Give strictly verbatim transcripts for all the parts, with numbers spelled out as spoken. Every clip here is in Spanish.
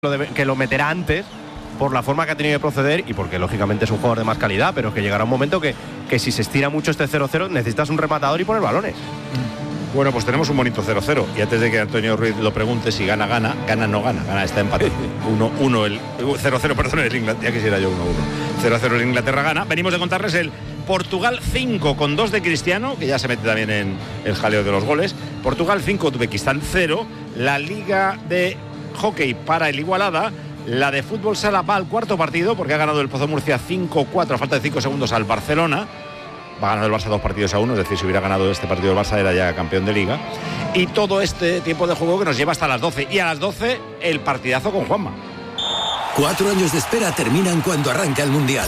lo de, que lo meterá antes por la forma que ha tenido de proceder y porque lógicamente es un jugador de más calidad, pero que llegará un momento que, que si se estira mucho este cero cero necesitas un rematador y poner balones. Bueno, pues tenemos un bonito cero cero y antes de que Antonio Ruiz lo pregunte si gana, gana, gana, no gana, gana, está empate. uno uno el cero cero, perdón, el Inglaterra, ya quisiera yo uno uno. cero cero el Inglaterra gana. Venimos de contarles el Portugal cinco con dos de Cristiano, que ya se mete también en el jaleo de los goles. Portugal cinco, Uzbekistán cero. La Liga de Hockey para el Igualada. La de fútbol sala va al cuarto partido porque ha ganado el Pozo Murcia cinco cuatro a falta de cinco segundos al Barcelona. Va a ganar el Barça dos partidos a uno, es decir, si hubiera ganado este partido el Barça era ya campeón de Liga. Y todo este tiempo de juego que nos lleva hasta las doce. Y a las doce el partidazo con Juanma. Cuatro años de espera terminan cuando arranca el Mundial.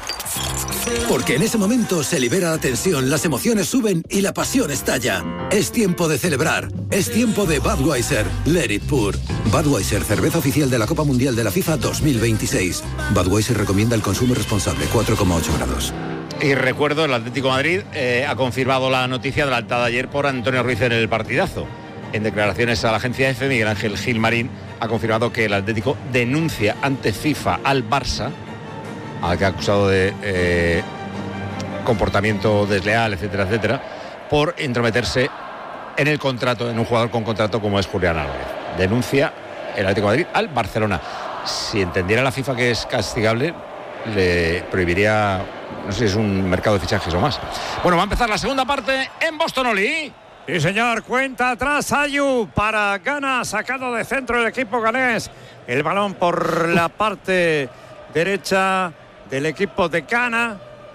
Porque en ese momento se libera la tensión, las emociones suben y la pasión estalla. Es tiempo de celebrar. Es tiempo de Budweiser. Let it pour. Budweiser, cerveza oficial de la Copa Mundial de la FIFA dos mil veintiséis. Budweiser recomienda el consumo responsable, cuatro coma ocho grados. Y recuerdo, el Atlético de Madrid eh, ha confirmado la noticia de la altada ayer por Antonio Ruiz en el partidazo. En declaraciones a la agencia EFE, Miguel Ángel Gilmarín ha confirmado que el Atlético denuncia ante FIFA al Barça, al que ha acusado de eh, comportamiento desleal, etcétera, etcétera, por entrometerse en el contrato, en un jugador con contrato como es Julián Álvarez. Denuncia el Atlético de Madrid al Barcelona. Si entendiera la FIFA que es castigable, le prohibiría, no sé si es un mercado de fichajes o más. Bueno, va a empezar la segunda parte en Boston, Oli. Sí, señor, cuenta atrás Ayu para Ghana, sacado de centro el equipo ganés. El balón por la parte derecha del equipo de Ghana.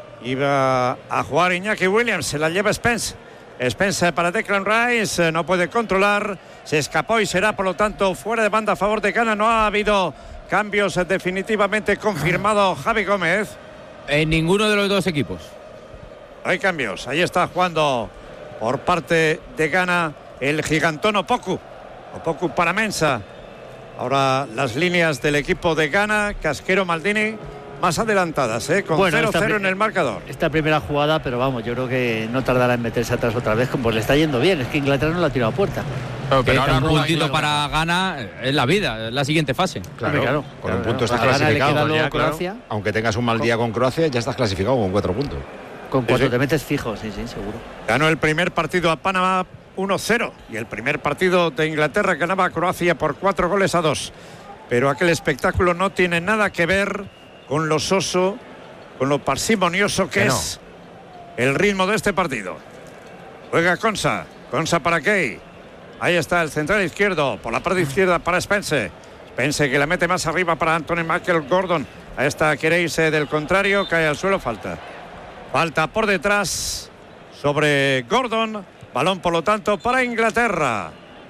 Iba a jugar Iñaki Williams, se la lleva Spence. Spence para Declan Rice, no puede controlar, se escapó y será por lo tanto fuera de banda a favor de Ghana. No ha habido cambios definitivamente confirmado. Javi Gómez. En ninguno de los dos equipos. Hay cambios, ahí está jugando por parte de Ghana el gigantón Opoku. Opoku para Mensah. Ahora las líneas del equipo de Ghana, Casquero, Maldini, más adelantadas, ¿eh? Con bueno, cero cero pri- en el marcador. Esta primera jugada, pero vamos, yo creo que no tardará en meterse atrás otra vez, como le está yendo bien. Es que Inglaterra no la ha tirado a puerta. Pero, pero ahora un Rueda, puntito claro. para Ghana es la vida, es la siguiente fase. Claro, claro, con claro, un punto claro. estás A Ghana le clasificado. queda luego Ya, claro. Croacia. Aunque tengas un mal día con Croacia, ya estás clasificado con cuatro puntos. Con cuatro Sí, sí. te metes fijo, sí, sí, seguro. Ganó el primer partido a Panamá uno cero y el primer partido de Inglaterra ganaba a Croacia por cuatro goles a dos. Pero aquel espectáculo no tiene nada que ver con lo soso, con lo parsimonioso que, Que no. es el ritmo de este partido. Juega Konsa, Konsa para Kay. Ahí está el central izquierdo, por la parte izquierda para Spence. Spence que la mete más arriba para Anthony Michael Gordon. Ahí está, quiere irse del contrario, cae al suelo, falta. Falta por detrás sobre Gordon. Balón, por lo tanto, para Inglaterra.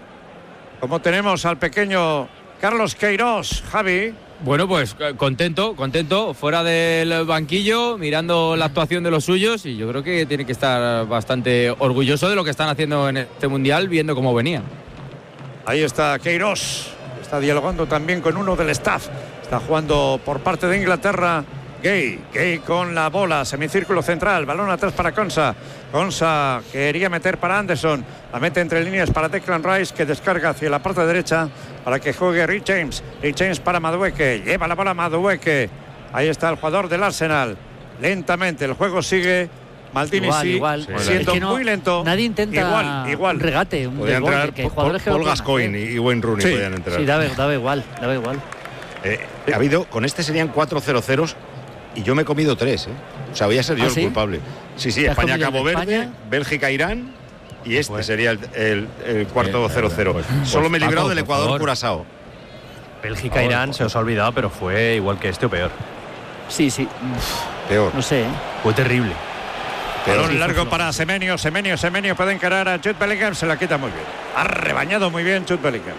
Como tenemos al pequeño Carlos Queiroz, Javi. Bueno, pues contento, contento, fuera del banquillo, mirando la actuación de los suyos, y yo creo que tiene que estar bastante orgulloso de lo que están haciendo en este Mundial, viendo cómo venía. Ahí está Queiroz, está dialogando también con uno del staff. Está jugando por parte de Inglaterra Gay, Gay con la bola, semicírculo central, balón atrás para Konsa. Konsa quería meter para Anderson, la mete entre líneas para Declan Rice, que descarga hacia la parte derecha para que juegue Rick James. Rick James para Madueke, lleva la bola Madueke. Ahí está el jugador del Arsenal. Lentamente el juego sigue. Maldini Igual, sí, igual. sí. siendo Es que no, muy lento. nadie intenta igual, igual. un regate, un Podrían desborde, entrar que Paul, jugadores que Paul lo puedan Gascoigne hacer. y Wayne Rooney Sí. podrían entrar. Sí, daba, daba igual, daba igual. Eh, ha habido, con este serían cuatro cero ceros y yo me he comido tres, ¿eh? O sea, voy a ser yo ¿Ah, el sí? culpable. Sí, sí, ¿Te has España, comido Cabo el de Verde, España? Bélgica, Irán y este Pues- sería el, el- el cuarto Eh, cero cero. pues- Solo pues, me he librado Paco, del por Ecuador favor. Curazao. Bélgica, Irán, se os ha olvidado, pero fue igual que este o peor. Sí, sí. Peor. No sé, ¿eh? Fue terrible. Balón largo para Semenyo, Semenyo, Semenyo puede encarar a Jude Bellingham, se la quita muy bien. Ha rebañado muy bien Jude Bellingham.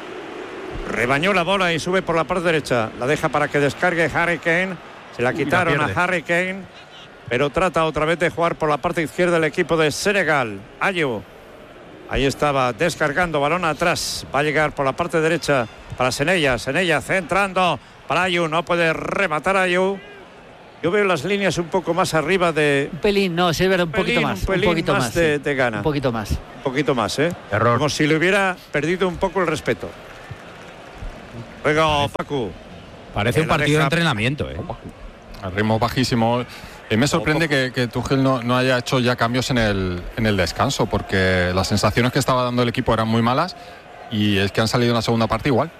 Rebañó la bola y sube por la parte derecha. La deja para que descargue Harry Kane. Se la quitaron la a pierde. Harry Kane, pero trata otra vez de jugar por la parte izquierda el equipo de Senegal. Ayew. Ahí estaba descargando, balón atrás. Va a llegar por la parte derecha para Senella. Senella centrando para Ayew. No puede rematar a Ayew. Yo veo las líneas un poco más arriba de... Un pelín, no, sí, es verdad, un pelín, poquito más. un pelín un poquito más más, de- sí. de Ghana. Un poquito más. Un poquito más, ¿eh? Error. Como si le hubiera perdido un poco el respeto. Juega Paco. Parece un partido de entrenamiento, ¿eh? A ritmo bajísimo. Y me sorprende que, que Tuchel no, no haya hecho ya cambios en el, en el descanso, porque las sensaciones que estaba dando el equipo eran muy malas y es que han salido en la segunda parte igual.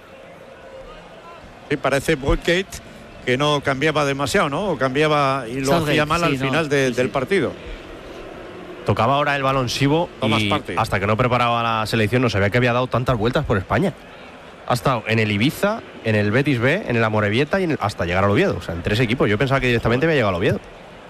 Sí, parece Woodgate que no cambiaba demasiado, ¿no? O cambiaba y lo Southgate, hacía mal sí, al no, final de, sí, sí. del partido. Tocaba ahora el balón Sibo Tomas y parte. hasta que no preparaba la selección no sabía que había dado tantas vueltas por España. Ha estado en el Ibiza, en el Betis B, en el Amorebieta y en el, hasta llegar al Oviedo. O sea, en tres equipos. Yo pensaba que directamente había llegado al Oviedo.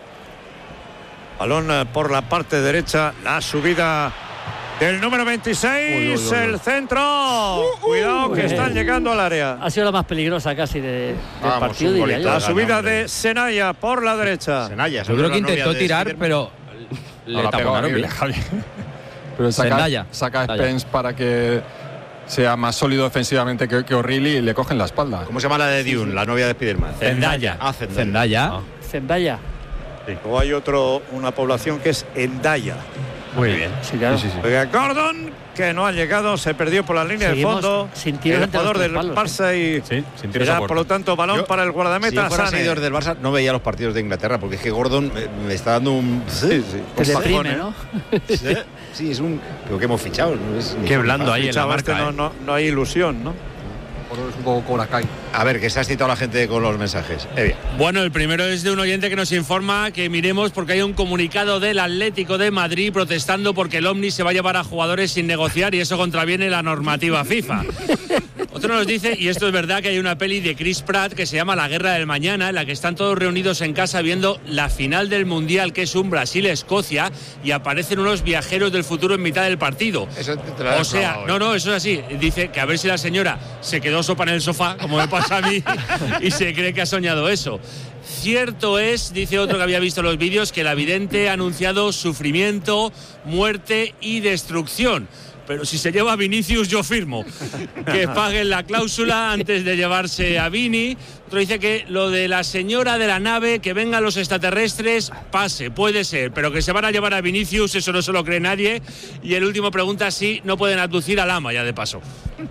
Balón eh, por la parte derecha, la subida del número veintiséis, Uy, uy, uy, uy. el centro. Cuidado que uy. están llegando al área. Ha sido la más peligrosa casi de, del Vamos, partido, un diría golito. yo. La Gana, subida hombre. de Senaya por la derecha. Senaya, Yo creo que intentó tirar, Spiderman. pero le La pegó taponaron horrible, bien. Javi. Pero saca, Zendaya. saca a Zendaya. Spence para que sea más sólido defensivamente que, que O'Reilly y le cogen la espalda. ¿Cómo se llama la de Dune, la novia de Spiderman? Zendaya. Ah, Zendaya. Zendaya. Zendaya. O hay otro, una población que es Endaya. Muy bien. Sí, claro. Sí, sí, sí. Oiga, Gordon, que no ha llegado, se perdió por la línea Seguimos de fondo. sin tiros el entre los jugador tres del palos, Barça y Sí, sin tiros a será, puerta. por lo tanto, balón Yo, para el Si guardameta yo fuera Sané. seguidor del Barça, no veía los partidos de Inglaterra, porque es que Gordon me, me está dando un... Sí, sí. Te Un bajón, deprime, ¿eh? ¿no? Sí, sí, es un... Pero que hemos fichado. No es ni Qué forma. blando ahí en la Chava, marca. este no, ¿eh? no, no hay ilusión, ¿no? Es un poco Coracay. A ver, que se ha citado la gente con los mensajes. Eh, bien. Bueno, el primero es de un oyente que nos informa que miremos porque hay un comunicado del Atlético de Madrid protestando porque el Omni se va a llevar a jugadores sin negociar y eso contraviene la normativa FIFA. Otro nos dice, y esto es verdad, que hay una peli de Chris Pratt que se llama La Guerra del Mañana, en la que están todos reunidos en casa viendo la final del Mundial, que es un Brasil-Escocia, y aparecen unos viajeros del futuro en mitad del partido. Eso te, te lo has O sea, clavado, no, ¿eh? no, eso es así. Dice que a ver si la señora se quedó sopa en el sofá, como me pasa a mí, y se cree que ha soñado eso. Cierto es, dice otro que había visto los vídeos, que la vidente ha anunciado sufrimiento, muerte y destrucción. Pero si se lleva a Vinicius, yo firmo. Que paguen la cláusula antes de llevarse a Vini. Otro dice que lo de la señora de la nave, que vengan los extraterrestres, pase, puede ser. Pero que se van a llevar a Vinicius, eso no se lo cree nadie. Y el último pregunta si no pueden abducir al ama, ya de paso.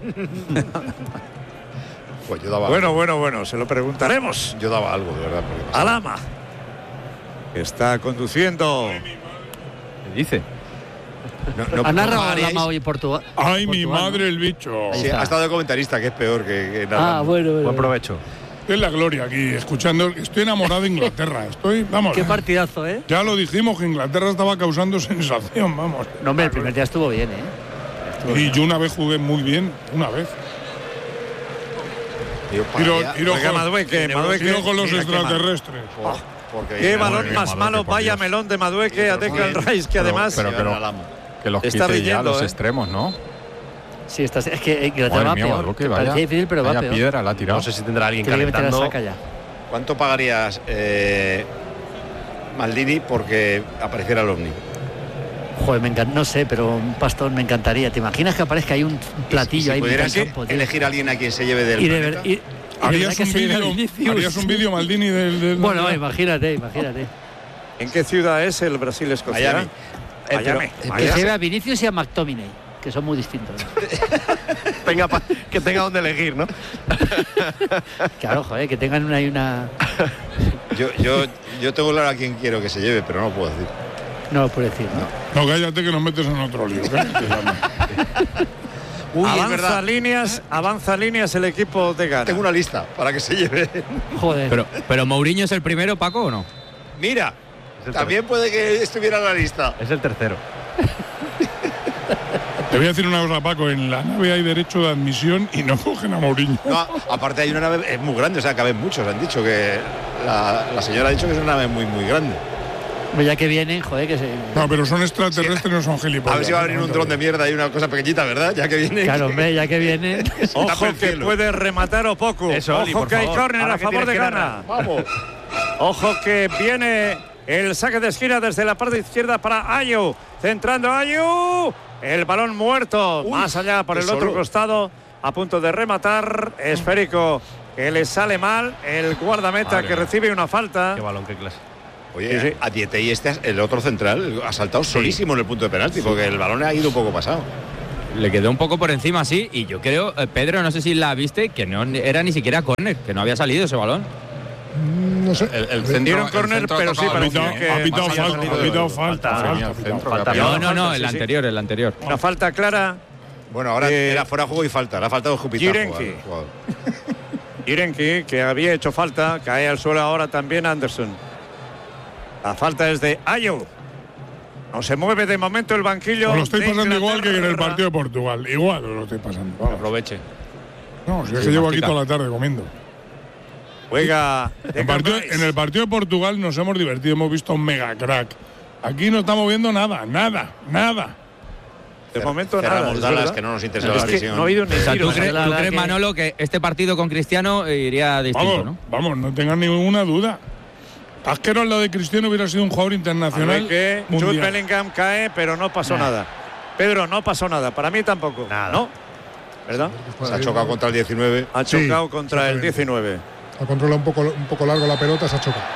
Pues yo daba Bueno, algo. bueno, bueno, se lo preguntaremos. Yo daba algo, de verdad. porque- Alama, que está conduciendo. ¿Qué dice? No, no, Ha no narrado pagaríais- Alama hoy Portugal. Ay, mi Portugal, ¿no? madre, el bicho. Ahí Sí, está. ha estado de comentarista, que es peor que, que Ah, narrando. bueno, bueno. Buen bueno. provecho. Es la gloria aquí, escuchando. Estoy enamorado de Inglaterra. Estoy, vamos. Qué partidazo, ¿eh? Ya lo dijimos que Inglaterra estaba causando sensación, vamos. No, hombre, el primer día estuvo bien, ¿eh? Estuvo Y bien. yo una vez jugué muy bien, una vez. Yo Tiro, pagaría- tiro, Oiga, con, Madueque, Madueque. tiro con los Mira qué mal. extraterrestres. porque- Qué Bueno, balón bien, más Madueque, malo, por vaya Dios. melón de Madueque a Declan Pero- Rice, que pero- además pero- Llevan al amo. Que los Está quite ya riñendo, los ¿eh? extremos, ¿no? Sí, está, es que Inglaterra Madre va mía, peor. Madueque, que vaya, parecía difícil, pero va vaya peor. piedra la ha tirado. No sé si tendrá alguien Tiene que meter a calentando. Saka ya. ¿Cuánto pagarías, eh, Maldini, porque apareciera el Omni? Joder, me encanta, no sé, pero un pastón me encantaría. ¿Te imaginas que aparezca ahí un platillo Y si ahí en mitad pudieras del campo, tío? elegir a alguien a quien se lleve del Y de, planeta, ver- y- y de verdad Harías que un se lleve a vídeo, Vinicius. harías un vídeo Maldini del, del Bueno, Mundial. imagínate, imagínate. ¿en qué ciudad es el Brasil-Escocia? Miami. Eh, Miami. Que Miami. se lleve a Vinicius y a McTominay, que son muy distintos. Tenga pa- que tenga donde elegir, ¿no? Claro, joder, que tengan una y una. Yo, yo, yo tengo claro a quien quiero que se lleve, pero no lo puedo decir. No lo puedo decir, ¿no? No, cállate que nos metes en otro lío. cállate, dame. Uy, es avanza verdad. líneas, avanza líneas el equipo de Ghana. Tengo una lista para que se lleve. Joder. Pero, pero Mourinho es el primero, Paco, ¿o no? Mira, el también puede que estuviera en la lista. Es el tercero. Te voy a decir una cosa, Paco. En la nave hay derecho de admisión y no cogen a Mourinho. No, aparte hay una nave, es muy grande, o sea, caben muchos. Han dicho que la, la señora ha dicho que es una nave muy, muy grande. Pues ya que vienen, joder, que se. No, pero son extraterrestres, no son gilipollas. A ver si va a venir un dron de mierda y una cosa pequeñita, ¿verdad? Ya que viene. Claro, hombre, ya que vienen. Ojo el que cielo. puede rematar o poco. Eso, Oli, Ojo por que hay favor. córner Ahora a que favor tienes de que Ghana. narrar. Vamos. Ojo que viene el saque de esquina desde la parte izquierda para Ayu. Centrando Ayu. El balón muerto. Uy, más allá por qué el otro solo. costado. A punto de rematar. Esférico que le sale mal. El guardameta Madre que mía. recibe una falta. Qué balón, qué clase. Oye, Sí, sí. a Diete y este, el otro central, ha saltado solísimo en el punto de penalti, porque el balón ha ido un poco pasado. le quedó un poco por encima, sí, y yo creo, eh, Pedro, no sé si la viste, que no era ni siquiera córner, que no había salido ese balón. No sé. El, el Dieron centro, córner, el centro pero ha sí tocado parecía el último, que Ha pitado más allá falta, salido ha de- pitado falta. Falta, falta, el pitado centro falta. que ha No, pillado. no, no, sí, el sí. anterior, el anterior. Una falta clara. Bueno, ahora Eh, era fuera de juego y falta. Le ha faltado Jupiter. Jirenki. Irenki, que había hecho falta, cae al suelo ahora también Anderson. La falta es de Ayew. No se mueve de momento el banquillo. Os lo estoy de pasando igual que en el Inglaterra. partido de Portugal. Igual os lo estoy pasando. Vamos. Aproveche. No, si es que llevo aquí toda la tarde comiendo. Juega En, Declan partido- Rice. en el partido de Portugal nos hemos divertido, hemos visto un mega crack. Aquí no estamos viendo nada, nada, nada. De momento nada. Cerramos es Dallas, verdad. que no nos interesa Es la que visión. no ha habido ni O sea, tiro. ¿tú crees, la tú verdad crees, que- Manolo, que este partido con Cristiano eh, iría distinto, Vamos, ¿no? vamos, no tengan ninguna duda. Asquero al lado de Cristiano hubiera sido un jugador internacional. que Jude mundial. Bellingham cae, pero no pasó Nah. nada. Pedro, no pasó nada. Para mí tampoco. Nada. ¿No? ¿Verdad? Se ha chocado contra el diecinueve. Ha Sí, chocado contra el exactamente. diecinueve. Ha controlado un poco, un poco largo la pelota, se ha chocado.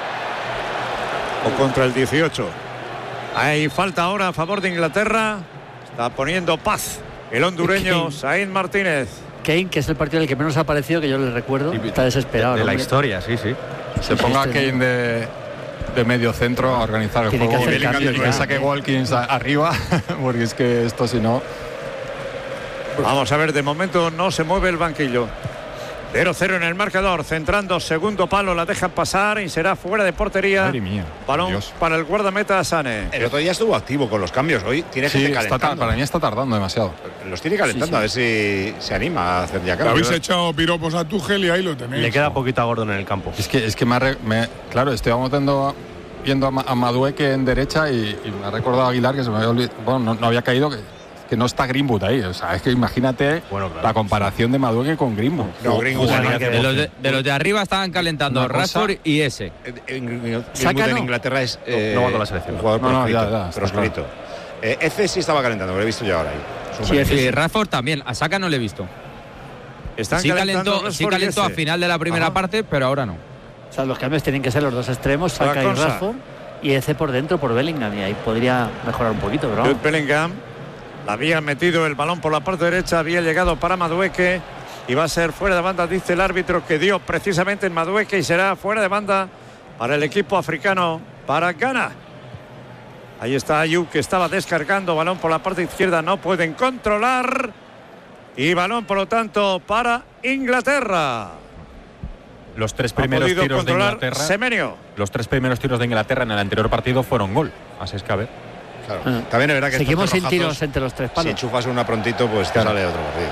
O contra el dieciocho. Hay falta ahora a favor de Inglaterra. Está poniendo paz el hondureño Kane. Saíd Martínez. Kane, que es el partido en el que menos ha aparecido, que yo le recuerdo, está desesperado. De el la hombre. historia, sí, sí. Se ponga Este, Kane de, de medio centro a organizar el Tiene que juego hacer y cambios que ya. saque Walkins a- arriba, porque es que esto si no... Vamos a ver, de momento no se mueve el banquillo. cero cero en el marcador, centrando segundo palo, la dejan pasar y será fuera de portería. Madre mía, Balón Dios. para el guardameta Sane. El otro día estuvo activo con los cambios. Hoy tiene Sí, gente está tar- calentando. para mí está tardando demasiado. Los tiene calentando, a ver si se anima a hacer ya Le cambios. habéis echado piropos a Tuchel y ahí lo tenéis. Le queda poquito a Gordon en el campo. Es que, es que me, ha re- me- claro, estoy viendo, viendo a, Ma- a Madueque en derecha y, y me ha recordado a Aguilar que se me había olvidado, bueno, no, no había caído, que, que no está Greenwood ahí. O sea, es que imagínate Bueno, claro. la comparación de Madueque con Greenwood. No, Greenwood Jugaría en- De los de, de los de arriba estaban calentando Una cosa- Rashford y ese. en- en- Greenwood Saka en no. Inglaterra es eh, no va con la selección. un jugador No, no, proscrito. ya, ya, está proscrito. Eh, Eze sí estaba calentando, lo he visto yo ahora ahí. Es un Sí, buen- Eze Sí, Rashford también. A Saka no le he visto. Están Sí calentando calentó, sí Rashford y calentó a Eze. final de la primera Ajá. parte, pero ahora no. O sea, los cambios tienen que ser los dos extremos, Para Saka y Konsa. Rashford, y ese por dentro por Bellingham, y ahí podría mejorar un poquito, pero Jude vamos. Bellingham había metido el balón por la parte derecha, había llegado para Madueque y va a ser fuera de banda, dice el árbitro, que dio precisamente en Madueque, y será fuera de banda para el equipo africano, para Ghana. Ahí está Ayew, que estaba descargando, balón por la parte izquierda, no pueden controlar, y balón por lo tanto para Inglaterra. Los tres Ha primeros podido tiros de controlar Inglaterra, Semenyo. los tres primeros tiros de Inglaterra en el anterior partido fueron gol. Así es que a ver. Claro. Ah. También es verdad que Seguimos estos sin cerrojazos, tiros entre los tres si palos. enchufas una prontito, pues te sale otro partido.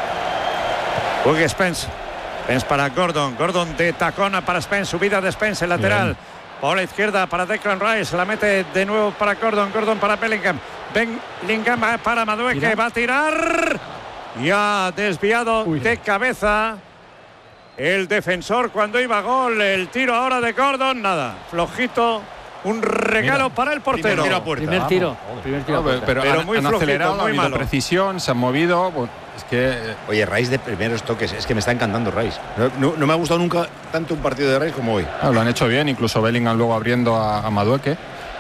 Juegue Spence. Spence para Gordon. Gordon de tacona para Spence. Subida de Spence en lateral. Por la izquierda para Declan Rice. La mete de nuevo para Gordon. Gordon para Bellingham. Bellingham va para Madueque. Tira. Va a tirar. Y ha desviado de cabeza el defensor cuando iba a gol. El tiro ahora de Gordon. Nada. Flojito. Un regalo para el portero. Primer tiro a puerta. Primer tiro, primer tiro. No, pero, pero Pero han, muy han flojito, acelerado, muy ha habido malo. precisión, se han movido. Bueno, es que eh, Oye, Rice de primeros toques, es que me está encantando Rice. No, no- no me ha gustado nunca tanto un partido de Rice como hoy. ah, lo han hecho bien, incluso Bellingham luego abriendo a, a Madueque.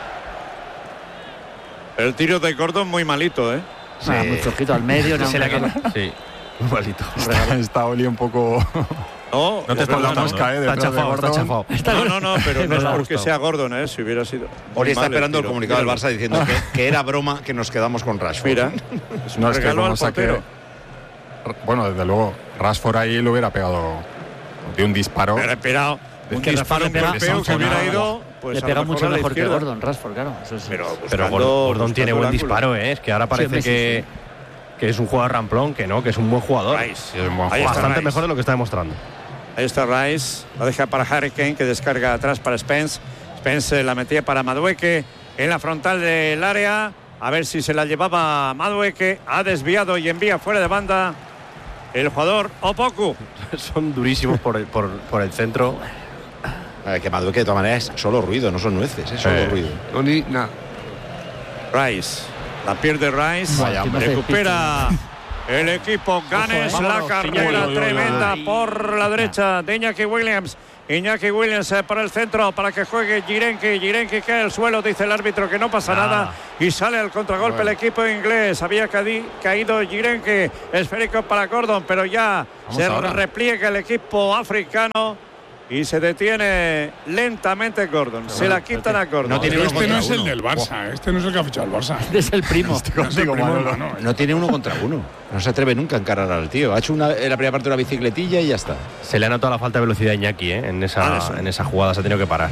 El tiro de Gordon muy malito, ¿eh? Ah, muy flojito al medio. No, Se le ha hombre, quedado- Sí, muy malito. Está, está Oli un poco... No, No te es estás verdad, dando no. mosca, ¿eh? Está detrás de chafado, está Gordon. chafado. No, no, no, pero Es no es verdad. porque sea Gordon, ¿eh? Si hubiera sido. Oli muy está mal esperando el, tiro. comunicado del Míralo. Barça diciendo que, que era broma que nos quedamos con Rashford. Mira, es un No, es que regalo como al saque- portero. Bueno, desde luego, Rashford ahí lo hubiera pegado de un disparo. Pero he pegado un que disparo, Rashford un le pega- golpeo que hubiera ido. Pues le a pega lo mucho a la mejor que izquierda. Gordon, Rashford, claro. Eso sí. Pero Pero buscando- Gordon, Gordon buscando tiene buen el ángulo. disparo, ¿eh? Es que ahora parece hombre, sí, que, que es un jugador ramplón, que no, que es un buen jugador. Rice. Sí, es un buen Ahí jugador. está Bastante Rice. mejor de lo que está demostrando. Ahí está Rice. La deja para Harry Kane, que descarga atrás para Spence. Spence la metía para Madueque en la frontal del área. A ver si se la llevaba Madueque. Ha desviado y envía fuera de banda el jugador Opoku. Son durísimos por el, por, por el centro. Eh, que Madueque de todas maneras es solo ruido, no son nueces, es solo Eh. ruido. Rice. La pierde Rice. Vaya, hombre. Recupera el equipo Ganes. Ojo, eh. La Vámonos, carrera Iñaki. tremenda Ay. por la derecha de Iñaki Williams. Iñaki Williams eh, por el centro para que juegue Jirenki. Jirenki cae al suelo, dice el árbitro que no pasa Nada. nada. Y sale al contragolpe Bueno. el equipo inglés. Había cadi- caído Jirenki. Esférico para Gordon, pero ya Vamos se ahora. repliega el equipo africano. Y se detiene lentamente Gordon. Se la quitan a Gordon. No tiene Pero uno este no contra es el uno. del Barça, este no es el que ha fichado el Barça. Es el primo. No es el primo, hermano, eh. No tiene uno contra uno. No se atreve nunca a encarar al tío. Ha hecho una, en la primera parte una bicicletilla y ya está. Se le ha notado la falta de velocidad a Iñaki, ¿eh? En esa, Anderson. en esa jugada se ha tenido que parar.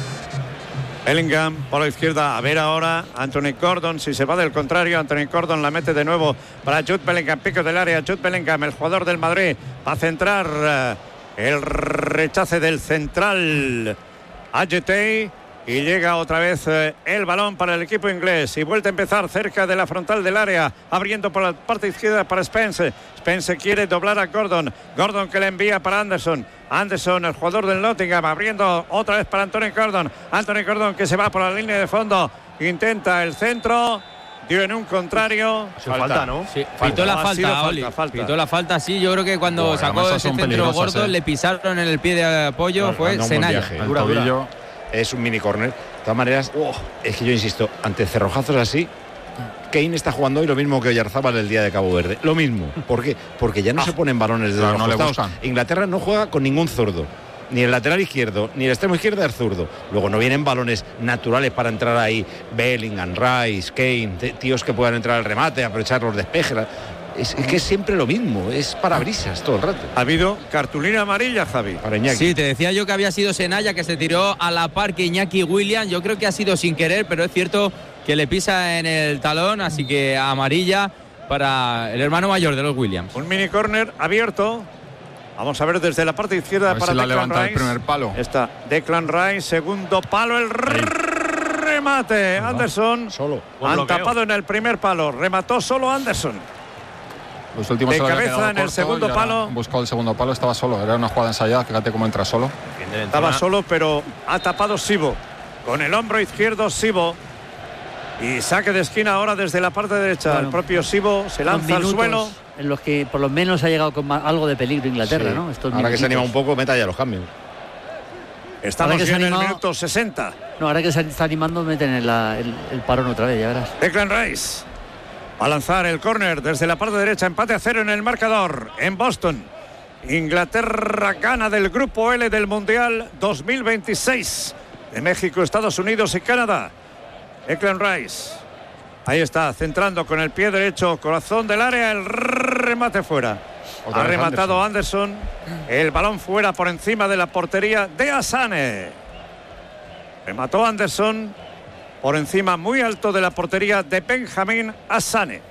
Bellingham por la izquierda, a ver ahora Anthony Gordon, si se va del contrario, Anthony Gordon la mete de nuevo para Jude Bellingham, pico del área, Jude Bellingham, el jugador del Madrid, va a centrar eh, el rechace del central Ayetey y llega otra vez eh, el balón para el equipo inglés y vuelve a empezar cerca de la frontal del área, abriendo por la parte izquierda para Spence. Spence quiere doblar a Gordon, Gordon que le envía para Anderson. Anderson, el jugador del Nottingham, abriendo otra vez para Anthony Gordon. Anthony Gordon que se va por la línea de fondo, intenta el centro, dio en un contrario. Falta, falta ¿no? Sí, Falta. pitó la Ha sido falta, falta, Oli. falta. Pitó la falta, sí. Yo creo que cuando Buah, sacó además ese son centro peligrosas, gordo, eh. le pisaron en el pie de apoyo, Claro, fue anda un buen Senaya. viaje. El Dura, dura. tobillo. Es un mini corner. De todas maneras, oh, es que yo insisto, ante cerrojazos así, Kane está jugando hoy lo mismo que Oyarzábal el día de Cabo Verde. Lo mismo. ¿Por qué? Porque ya no se ponen balones de Claro, los no le costados. buscan. Inglaterra no juega con ningún zurdo. Ni el lateral izquierdo, ni el extremo izquierdo es zurdo. Luego no vienen balones naturales para entrar ahí. Bellingham, Rice, Kane, t- tíos que puedan entrar al remate, aprovechar los despejes. Es, es que es siempre lo mismo, es parabrisas todo el rato. Ha habido cartulina amarilla, Javi. Para Iñaki. Sí, te decía yo que había sido Senaya que se tiró a la par que Iñaki Williams. Yo creo que ha sido sin querer, pero es cierto que le pisa en el talón, así que amarilla para el hermano mayor de los Williams. Un mini corner abierto. Vamos a ver desde la parte izquierda A ver para si la Declan levanta el Rice. primer palo. Está Declan Rice, segundo palo, el remate. Anderson. Solo. Buen Han bloqueo. tapado en el primer palo. Remató solo Anderson. Los últimos De se lo había cabeza quedado en el corto segundo y ahora palo. Buscó el segundo palo, estaba solo. Era una jugada ensayada, fíjate cómo entra solo. Estaba solo, pero ha tapado Sibo. Con el hombro izquierdo, Sibo. Y saque de esquina ahora desde la parte derecha. Bueno, el propio Sibo se Son lanza al minutos suelo. en los que por lo menos ha llegado con ma- algo de peligro Inglaterra, Sí. ¿no? Estos Ahora que se anima un minutitos. poco, meta ya los cambios. Estamos Ahora que ya se en el anima- minuto sesenta. No, ahora que se está animando, meten el, la- el, el parón otra vez, ya verás. Declan Rice va a lanzar el córner desde la parte derecha, empate a cero en el marcador en Boston. Inglaterra gana del grupo L del Mundial dos mil veintiséis de México, Estados Unidos y Canadá. Declan Rice, ahí está, centrando con el pie derecho, corazón del área, el remate fuera. Otra Ha vez rematado Anderson. El balón fuera por encima de la portería de Asane. Remató Anderson por encima muy alto de la portería de Benjamín Asane.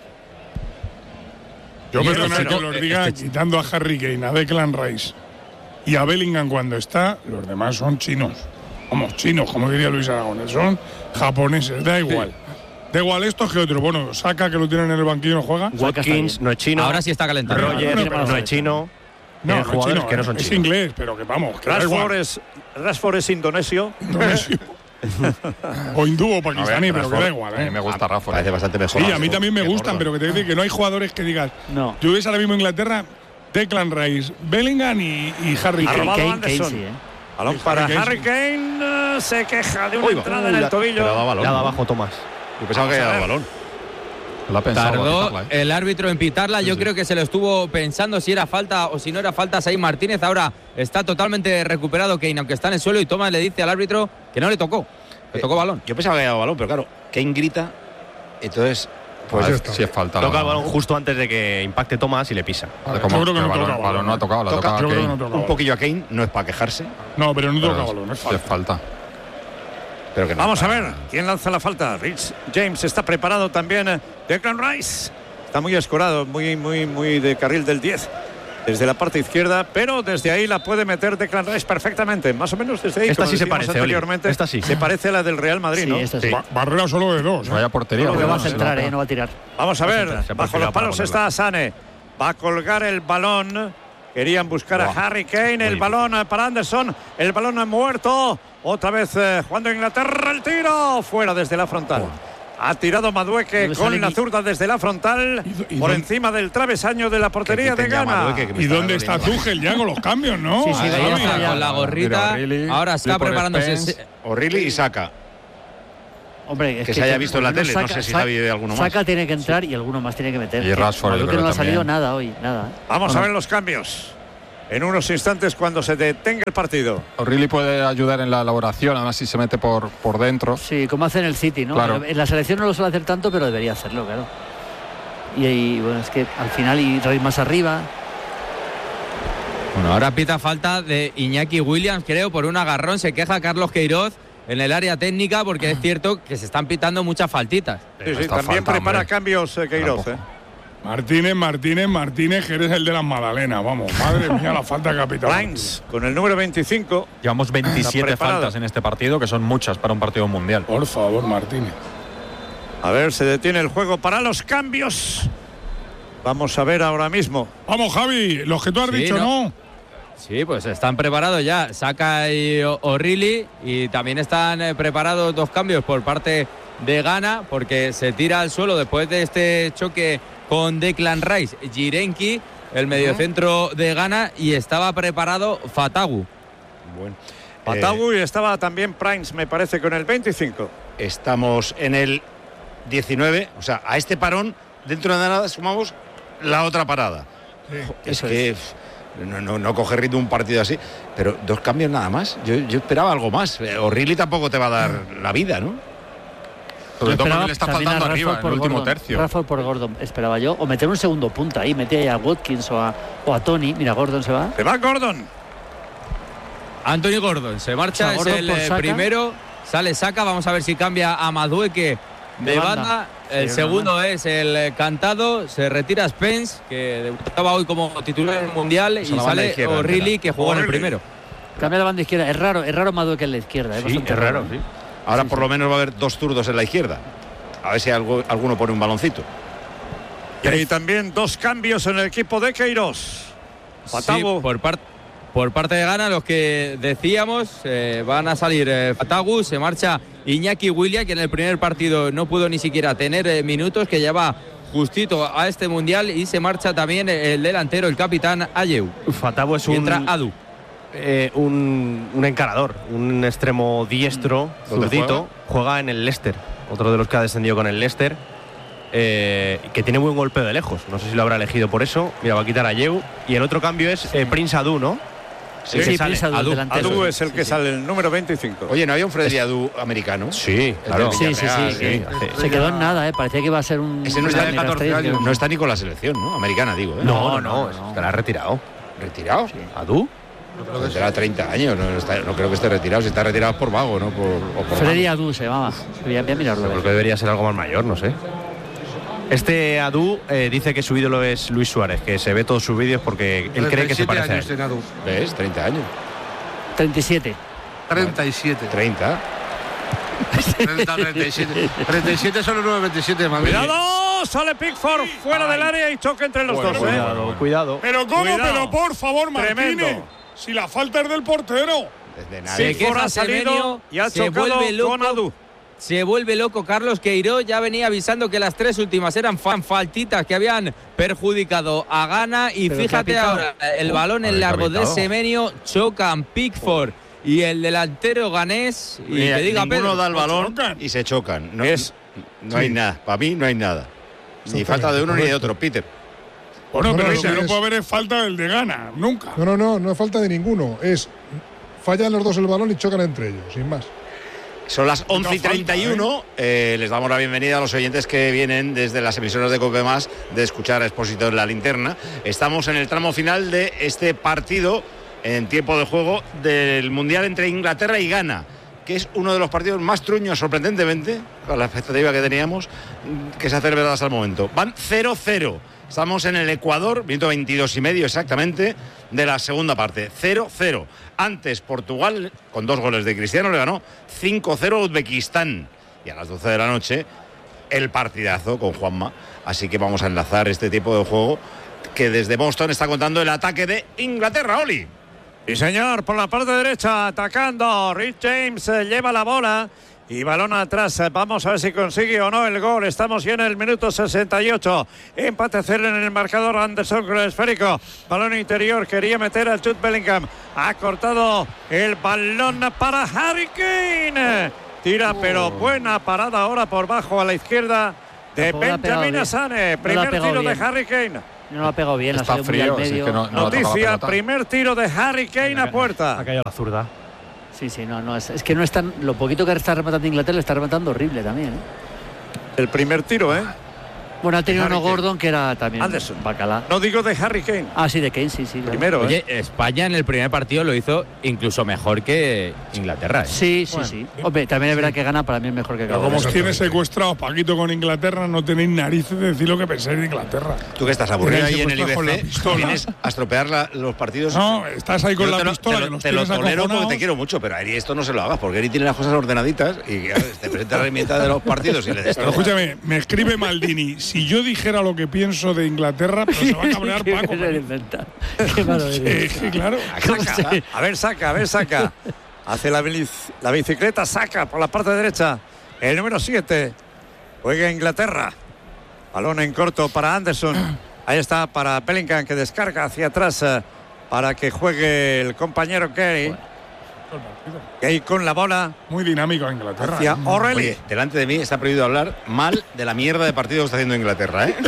Yo Y perdona este que chico- los diga, este quitando a Harry Kane, a Declan Rice y a Bellingham cuando está, los demás son chinos. Vamos, chinos, como diría Luis Aragonés, son japoneses, da igual. Da igual esto que otro. Bueno, Saka, que lo tienen en el banquillo, no juega. Watkins no es chino. Ahora sí está calentando. Roger Bueno, pero- no es chino. No, Tienen no es jugadores chino, que no son es chinos. inglés, pero que vamos, que da Rashford igual. es, Rashford es indonesio. Indonesio. o hindú o pakistaní, pero que da igual, A mí ¿eh? me gusta Rafa. Parece bastante mejor. Sí, a mí también me Qué gustan, gordo. pero que te digo que no hay jugadores que digas. No. Tú ves ahora mismo Inglaterra, Declan Rice, Bellingham y, y Harry Ha Kane. robado Kane, Anderson. Kane sí, ¿eh? Balón Sí, para Harry Kane, Harry sí. Kane. eh, Se queja de una Uy, va. entrada en el Pero tobillo. daba balón. Le ha dado ¿no? abajo Tomás. Yo pensaba que había dado balón. Lo ha pensado. Tardó a pitarla, ¿eh? el árbitro en pitarla. Yo sí. creo que se lo estuvo pensando si era falta o si no era falta. Said Martínez ahora está totalmente recuperado Kane, aunque está en el suelo, y Tomás le dice al árbitro que no le tocó. Le tocó balón. Yo pensaba que había dado balón, pero claro, Kane grita, entonces. Pues Ah, ya está. Si es falta. Toca el no. balón justo antes de que impacte Tomás y le pisa. Vale, Yo ¿cómo? creo que El no balón, toca el balón no ha tocado, la Toca- toca yo creo que Kane. no toca un balón. poquillo a Kane, no es para quejarse, No, pero no toca Pero balón, no es si falta. es falta. pero que no. Vamos a ver quién lanza la falta. Rich James está preparado también. eh, Declan Rice está muy escorado, muy, muy, muy de carril del diez. Desde la parte izquierda, pero desde ahí la puede meter Declan Rice perfectamente. Más o menos desde ahí. Esta como sí se decíamos parece, Oli. anteriormente. Esta sí. Se parece a la del Real Madrid, Sí, ¿no? esta sí. Ba- barrera solo de dos. ¿eh? Vaya portería. Pero bueno, va a sí, centrar, la- ¿eh? No va a tirar. Vamos a ver, Se ha bajo perfilado los para palos ponerla. está Asane. Va a colgar el balón. Querían buscar a Harry Kane. El Muy balón eh, para Anderson. El balón ha muerto. Otra vez eh, jugando Inglaterra. El tiro. Fuera desde la frontal. Ha tirado Madueque con la zurda desde la frontal ¿Y, y por dónde? encima del travesaño de la portería de Ghana. ¿Y dónde está Tuchel ya con los cambios, no? Sí, sí, Ahí vamos está, allá. con la gorrita. O'Reilly, Ahora está Clifford preparándose. Spence. O'Reilly y Saka. Hombre, es Que se haya visto en la por lo menos tele, no sé si Javi ve alguno más. Saka tiene que entrar y alguno más tiene que meter. Y Rashford, yo Creo que creo no ha también. salido nada hoy, nada. ¿eh? Vamos Bueno, a ver los cambios. En unos instantes cuando se detenga el partido. O'Reilly puede ayudar en la elaboración, además si se mete por, por dentro. Sí, como hace en el City, ¿no? Claro. En la selección no lo suele hacer tanto, pero debería hacerlo, claro. Y, y bueno, es que al final y ir más arriba. Bueno, ahora pita falta de Iñaki Williams, creo, por un agarrón. Se queja Carlos Queiroz en el área técnica porque es cierto que se están pitando muchas faltitas. Sí, sí, Esta también falta, prepara hombre. cambios eh, Queiroz. Tampoco. Eh. Martínez, Martínez, Martínez, que eres el de las Magdalenas, vamos. Madre mía, la falta capital. Lines con el número veinticinco. Llevamos veintisiete preparado. faltas en este partido, que son muchas para un partido mundial. Por favor, Martínez. A ver, se detiene el juego para los cambios. Vamos a ver ahora mismo. Vamos, Javi, los que tú has Sí, dicho, ¿no? ¿no? Sí, pues están preparados ya. Saka y O- O'Reilly. Y también están eh, preparados dos cambios por parte de Ghana, porque se tira al suelo después de este choque con Declan Rice, Jirenki, el mediocentro de Ghana, y estaba preparado Fatagu. Bueno, Patagu y estaba también Primes, me parece, con el veinticinco. Estamos en el diecinueve, o sea, a este parón, dentro de nada sumamos la otra parada. Es Eso que pff, no, no, no coge ritmo un partido así, pero dos cambios nada más. Yo, yo esperaba algo más. Eh, O'Reilly tampoco te va a dar la vida, ¿no? Sobre todo Esperaba porque le está también a faltando Rashford arriba en por el último Gordon. tercio. Rashford por Gordon, esperaba yo. O meter un segundo punta ahí, metía ahí a Watkins o a, o a Tony. Mira, Gordon se va. Se va Gordon. Anthony Gordon se marcha, O sea, Gordon es el por eh, Saka. primero. Sale Saka, vamos a ver si cambia a Madueque de, De banda. banda. El Sí, segundo es el eh, cantado. Se retira Spence, que debutaba hoy como titular en el Mundial. Pues a y la banda sale izquierda, O'Reilly, entera. que jugó en el O'Reilly. primero. Cambia la banda izquierda. Es raro, es raro Madueque en la izquierda. Es bastante raro. sí. Ahora por lo menos va a haber dos zurdos en la izquierda. A ver si algo, alguno pone un baloncito. Y ahí también dos cambios en el equipo de Queiroz. Sí, Fatagu. por, par- por parte de Ghana, los que decíamos, eh, van a salir eh, Fatagu, se marcha Iñaki Williams, que en el primer partido no pudo ni siquiera tener eh, minutos, que lleva justito a este Mundial, y se marcha también el delantero, el capitán Ayew. Fatagu es Y un, entra Adu. eh, un, un encarador, un extremo diestro, ¿Dónde zurdito. Juega en el Leicester, otro de los que ha descendido con el Leicester. Eh, que tiene buen golpeo de lejos. No sé si lo habrá elegido por eso. Mira, va a quitar a Yeu. Y el otro cambio es eh, Prince Adu, ¿no? Sí, El que sí, sale. Prince Adu, Adu. delantero. Adu es el que sale, el número veinticinco. Oye, ¿no había un Freddy Adu americano? Sí, claro. Sí, sí, sí. Villarreal, que sí, hace- se quedó en nada, ¿eh? Parecía que iba a ser un. Ese no está, una en mega estrella, que- no está ni con la selección, ¿no? Americana, digo. ¿eh? No, no, no, no, no. es que la ha retirado. ¿Retirado? ¿Adu? Tendrá treinta años, no, está- no creo que esté retirado. Si está retirado es por vago, ¿no? Por, o por Freddy vago. Adu se llamaba. Voy a, voy a mirarlo. Creo que debería ser algo más mayor, no sé. Este Adu eh, dice que su ídolo es Luis Suárez, que se ve todos sus vídeos porque él cree que se parece a él. ¿Ves? treinta años. treinta y siete. treinta y siete. treinta. treinta, treinta y siete. treinta y siete son los nueve veintisiete de Madrid. ¡Cuidado! Sale Pickford fuera del área y choque entre los Bueno, dos. bueno, ¿eh? Cuidado, cuidado. Pero ¿cómo? Cuidado. Pero por favor, Martínez. Tremendo. Si la falta es del portero. Desde nada. Se Pickford queja ha salido Semenyo, y ha se chocado vuelve loco. con Adu. Se vuelve loco Carlos Queiroz, ya venía avisando que las tres últimas eran fan faltitas que habían perjudicado a Ghana, y Pero fíjate que ha pitado. ahora, el balón en Joder, largo que ha de pitado. Semenyo, chocan Pickford y el delantero ganés, y Mira, que diga ninguno Pedro. da el balón chocan. y se chocan. No, Es- no hay nada. Para mí no hay nada. Ni falta de uno ni de otro, Peter. Bueno, No, pero no, si no, no es- puede haber es falta del de Gana, nunca. No, no, no, no es falta de ninguno. Es fallan los dos el balón y chocan entre ellos, sin más. Son las No once y treinta y uno. Eh, les damos la bienvenida a los oyentes que vienen desde las emisoras de Cope Más de escuchar a Expósito en la Linterna. Estamos en el tramo final de este partido en tiempo de juego del Mundial entre Inglaterra y Ghana, que es uno de los partidos más truños, sorprendentemente, con la expectativa que teníamos, que se ha celebrado hasta el momento. Van cero cero. Estamos en el Ecuador, minuto veintidós y medio exactamente de la segunda parte. cero cero. Antes Portugal, con dos goles de Cristiano, le ganó cinco cero a Uzbekistán. Y a las doce de la noche, el partidazo con Juanma. Así que vamos a enlazar este tipo de juego que desde Boston está contando el ataque de Inglaterra, Oli. Sí, señor, por la parte derecha, atacando. Rich James eh, lleva la bola Y balón atrás, vamos a ver si consigue o no el gol. Estamos ya en el minuto sesenta y ocho. Empate a cero en el marcador. Anderson con el esférico. Balón interior, quería meter a Jude Bellingham. Ha cortado el balón para Harry Kane. Tira, oh. pero buena parada ahora por bajo a la izquierda de Benjamin Asane. Primer no tiro bien. de Harry Kane. No lo ha pegado bien. Está frío. Medio. Sí, que no, no Noticia, primer tiro de Harry Kane a puerta. Ha caído la zurda. Sí, sí, no, no es, es que no es tan. Lo poquito que está rematando Inglaterra le está rematando horrible también, ¿eh? El primer tiro, ¿eh? Bueno, ha tenido uno Gordon que era también Anderson. Bacalá. No digo de Harry Kane. Ah, sí, de Kane, sí, sí. Primero, Oye, ¿eh? España en el primer partido lo hizo incluso mejor que Inglaterra, ¿eh? Sí, sí, bueno, sí. Hombre, también es verdad sí. que gana, para mí es mejor que Pero Gana. como os tiene secuestrados Paquito con Inglaterra, no tenéis narices de decir lo que pensáis de Inglaterra. Tú que estás aburrido ahí en el I B C, la vienes a estropear la, los partidos. No, estás ahí con Yo la te lo, pistola. Te lo, que los te lo tienes tolero acojonados. porque te quiero mucho, pero a Eri esto no se lo hagas, porque Eri tiene las cosas ordenaditas y claro, te presenta la herramienta de los partidos y le des. Pero escúchame, me escribe Maldini, si yo dijera lo que pienso de Inglaterra, pero se va a cabrear Paco. Qué malo sí, sí, claro. Saca, a ver, saca, a ver, saca. Hace la, la bicicleta, saca por la parte derecha. El número siete. Juega Inglaterra. Balón en corto para Anderson. Ahí está para Bellingham, que descarga hacia atrás eh, para que juegue el compañero Gay. Gay con la bola. Muy dinámico Inglaterra. Hacia O'Reilly. Oye, delante de mí está prohibido hablar mal de la mierda de partido que está haciendo Inglaterra, ¿eh?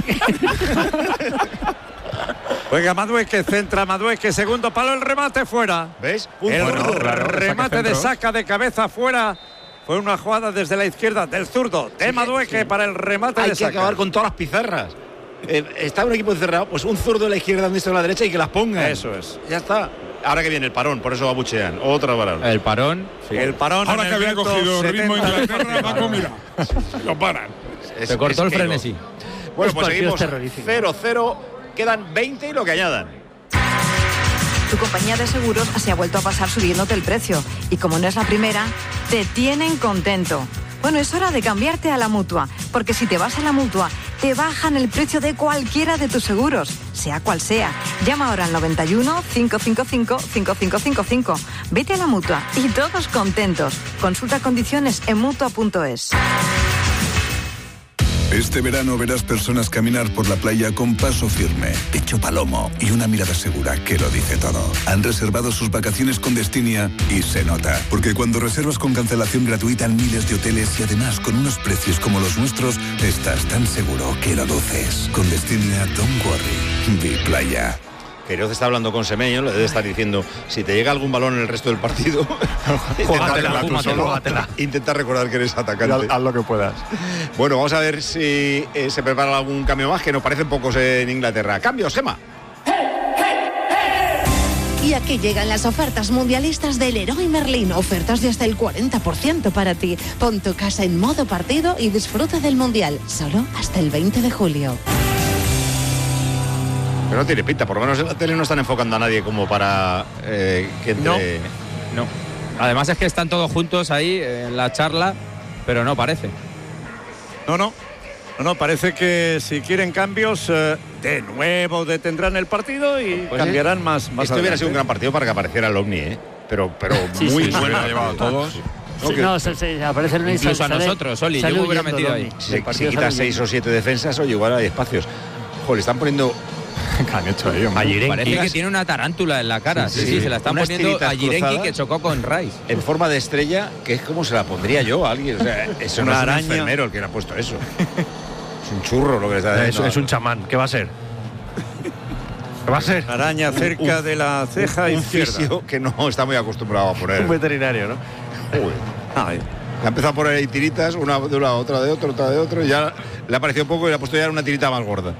Juega Madueque, centra Madueque, segundo palo, el remate fuera. ¿Ves? El bueno, claro, remate de saca de cabeza fuera. Fue una jugada desde la izquierda del zurdo de Madueque sí. para el remate Hay de saca. Hay que acabar con todas las pizarras. Eh, está un equipo encerrado, pues un zurdo a la izquierda, un diestro a la derecha y que las ponga. Eso es. Ya está. Ahora que viene el parón, por eso abuchean. Otra parón. El parón. Sí. El parón. Ahora que había cogido el ritmo Inglaterra, Paco, mira. Lo paran. Es, Se cortó el frenesí. Bueno, pues seguimos cero cero. Quedan veinte y lo que añadan. Tu compañía de seguros se ha vuelto a pasar subiéndote el precio. Y como no es la primera, te tienen contento. Bueno, es hora de cambiarte a la Mutua, porque si te vas a la Mutua, te bajan el precio de cualquiera de tus seguros, sea cual sea. Llama ahora al noventa y uno, cinco cinco cinco, cinco cinco cinco cinco. Vete a la Mutua y todos contentos. Consulta condiciones en mutua punto es. Este verano verás personas caminar por la playa con paso firme, pecho palomo y una mirada segura que lo dice todo. Han reservado sus vacaciones con Destinia y se nota, porque cuando reservas con cancelación gratuita en miles de hoteles y además con unos precios como los nuestros, estás tan seguro que lo luces. Con Destinia, don't worry, be playa. Queiroz está hablando con Semeño, le debe estar diciendo, si te llega algún balón en el resto del partido, Juégatela, juégatela. Intenta recordar que eres atacante. Haz, haz lo que puedas. Bueno, vamos a ver si eh, se prepara algún cambio más, que nos parecen pocos en Inglaterra. Cambios, Gemma. Y aquí llegan las ofertas mundialistas del Leroy Merlin. Ofertas de hasta el cuarenta por ciento para ti. Pon tu casa en modo partido y disfruta del Mundial. Solo hasta el veinte de julio. Pero no tiene pinta, por lo menos en la tele no están enfocando a nadie como para eh, que entre... No, no. Además es que están todos juntos ahí en la charla, pero no parece. No, no. No, no, parece que si quieren cambios, eh, de nuevo detendrán el partido y pues cambiarán sí. más, más Esto hubiera sido un gran partido para que apareciera el Omni, ¿eh? Pero, pero sí, muy sí, bueno. Sí, llevado a todos. Sí. Sí, no, se, se aparece el Omni. Incluso sale, a nosotros, Oli, yo me hubiera metido ahí. Si, si quitas seis o siete defensas, oye, igual hay espacios. Joder, le están poniendo... ¿Qué han hecho ahí, hombre? Parece que tiene una tarántula en la cara. Sí, sí, sí, sí. Se la están Unas poniendo a Jirenki, que chocó con Rice. En forma de estrella, que es como se la pondría yo a alguien. O sea, eso una no araña. Es un enfermero el que le ha puesto eso. Es un churro lo que le está diciendo. Es, es un chamán. ¿Qué va a ser? ¿Qué va a ser? Araña cerca un, de la ceja un izquierda. Fisio que no está muy acostumbrado a poner. Un veterinario, ¿no? Uy. Ay. Ha empezado a poner ahí tiritas, una de un lado, otra de otro, otra de otro, y ya le ha parecido poco y le ha puesto ya una tirita más gorda.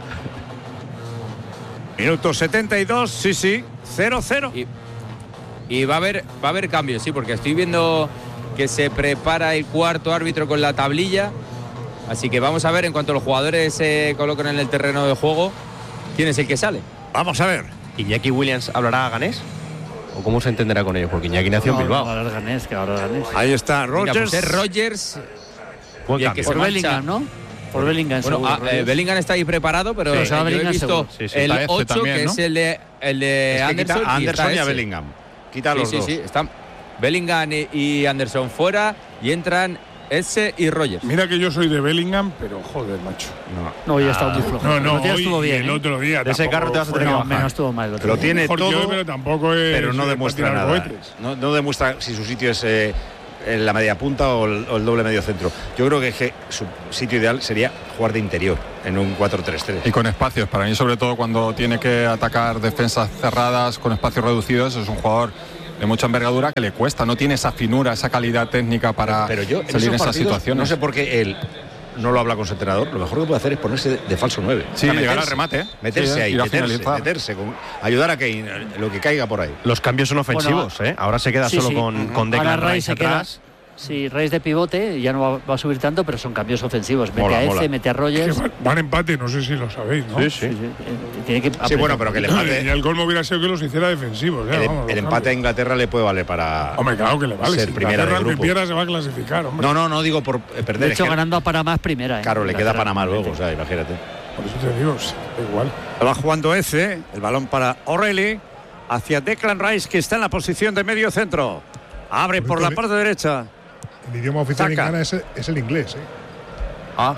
Minuto setenta y dos, sí, sí, cero cero. Y, y va a haber va a haber cambios, sí, porque estoy viendo que se prepara el cuarto árbitro con la tablilla. Así que vamos a ver, en cuanto los jugadores se coloquen en el terreno de juego, quién es el que sale. Vamos a ver. ¿Iñaki Williams hablará ganés? ¿O cómo se entenderá con ellos? Porque Iñaki nació no, en Bilbao. No, no, ganés, que ahora ganés. Ahí está, Rogers. Venga, pues es Rogers. Buen cambio. Por Bellingham, ¿no? Por Bellingham, bueno, seguro, ah, eh, Bellingham está ahí preparado, pero sí, yo he visto sí, sí, el ocho, también, que ¿no? es el de, el de es que Anderson. Quita a Anderson y, y a ese. Bellingham. Quita a sí, los sí, dos. Sí, están Bellingham y Anderson fuera y entran Ese y Rogers. Mira que yo soy de Bellingham, pero joder, macho. No, hoy ha estado muy flojo. No, no, El otro día hoy estuvo y bien, el ¿eh? otro día. De ese tampoco carro te vas a tener fue- que No, bajar. menos estuvo mal el otro Lo día. tiene Mejor que todo, hoy, pero tampoco es. pero no eh, demuestra para tirar nada. cohetes. No, no demuestra si su sitio es eh, en la media punta o el, o el doble medio centro. Yo creo que, es que su sitio ideal sería jugar de interior en un cuatro tres tres. Y con espacios, para mí sobre todo cuando tiene que atacar defensas cerradas con espacios reducidos, es un jugador de mucha envergadura que le cuesta, no tiene esa finura, esa calidad técnica para Pero yo en salir en esos esas partidos, situaciones. no sé por qué él no lo habla con su entrenador. Lo mejor que puede hacer es ponerse de, de falso nueve. Sí, O sea, llegar meterse, al remate, ¿eh? Meterse Sí, ahí, ir a meterse, finalizar. meterse con, ayudar a Kane, lo que caiga por ahí. Los cambios son ofensivos, ¿eh? Ahora se queda Sí, solo sí. con, con Ahora Declan Rice Rice se queda- atrás. Sí, Reis de pivote, ya no va, va a subir tanto, pero son cambios ofensivos. Mete Mola, a Eze, mola. mete a Que Rogers. van- Van empate, no sé si lo sabéis, ¿no? Sí, sí. Sí, sí, eh, tiene que Sí, apretar. bueno, pero que el empate, Y el colmo hubiera sido que los hiciera defensivos. ya, el, vamos, el los empate a cambios. Inglaterra le puede valer para Hombre, claro que le vale. ser Si primera de Inglaterra, aunque grupo. pierda, se va a clasificar, hombre. No, no, no digo por eh, perder. De es hecho, que, ganando a Panamá es primera. ¿eh? claro, le queda Inglaterra. Panamá luego, o sea, imagínate. Por eso te digo, sí, da igual. Va jugando Eze, el balón para O'Reilly, hacia Declan Rice, que está en la posición de medio centro. Abre por la parte derecha. El idioma oficial en Saca. Ghana es, es el inglés, ¿eh? Ah,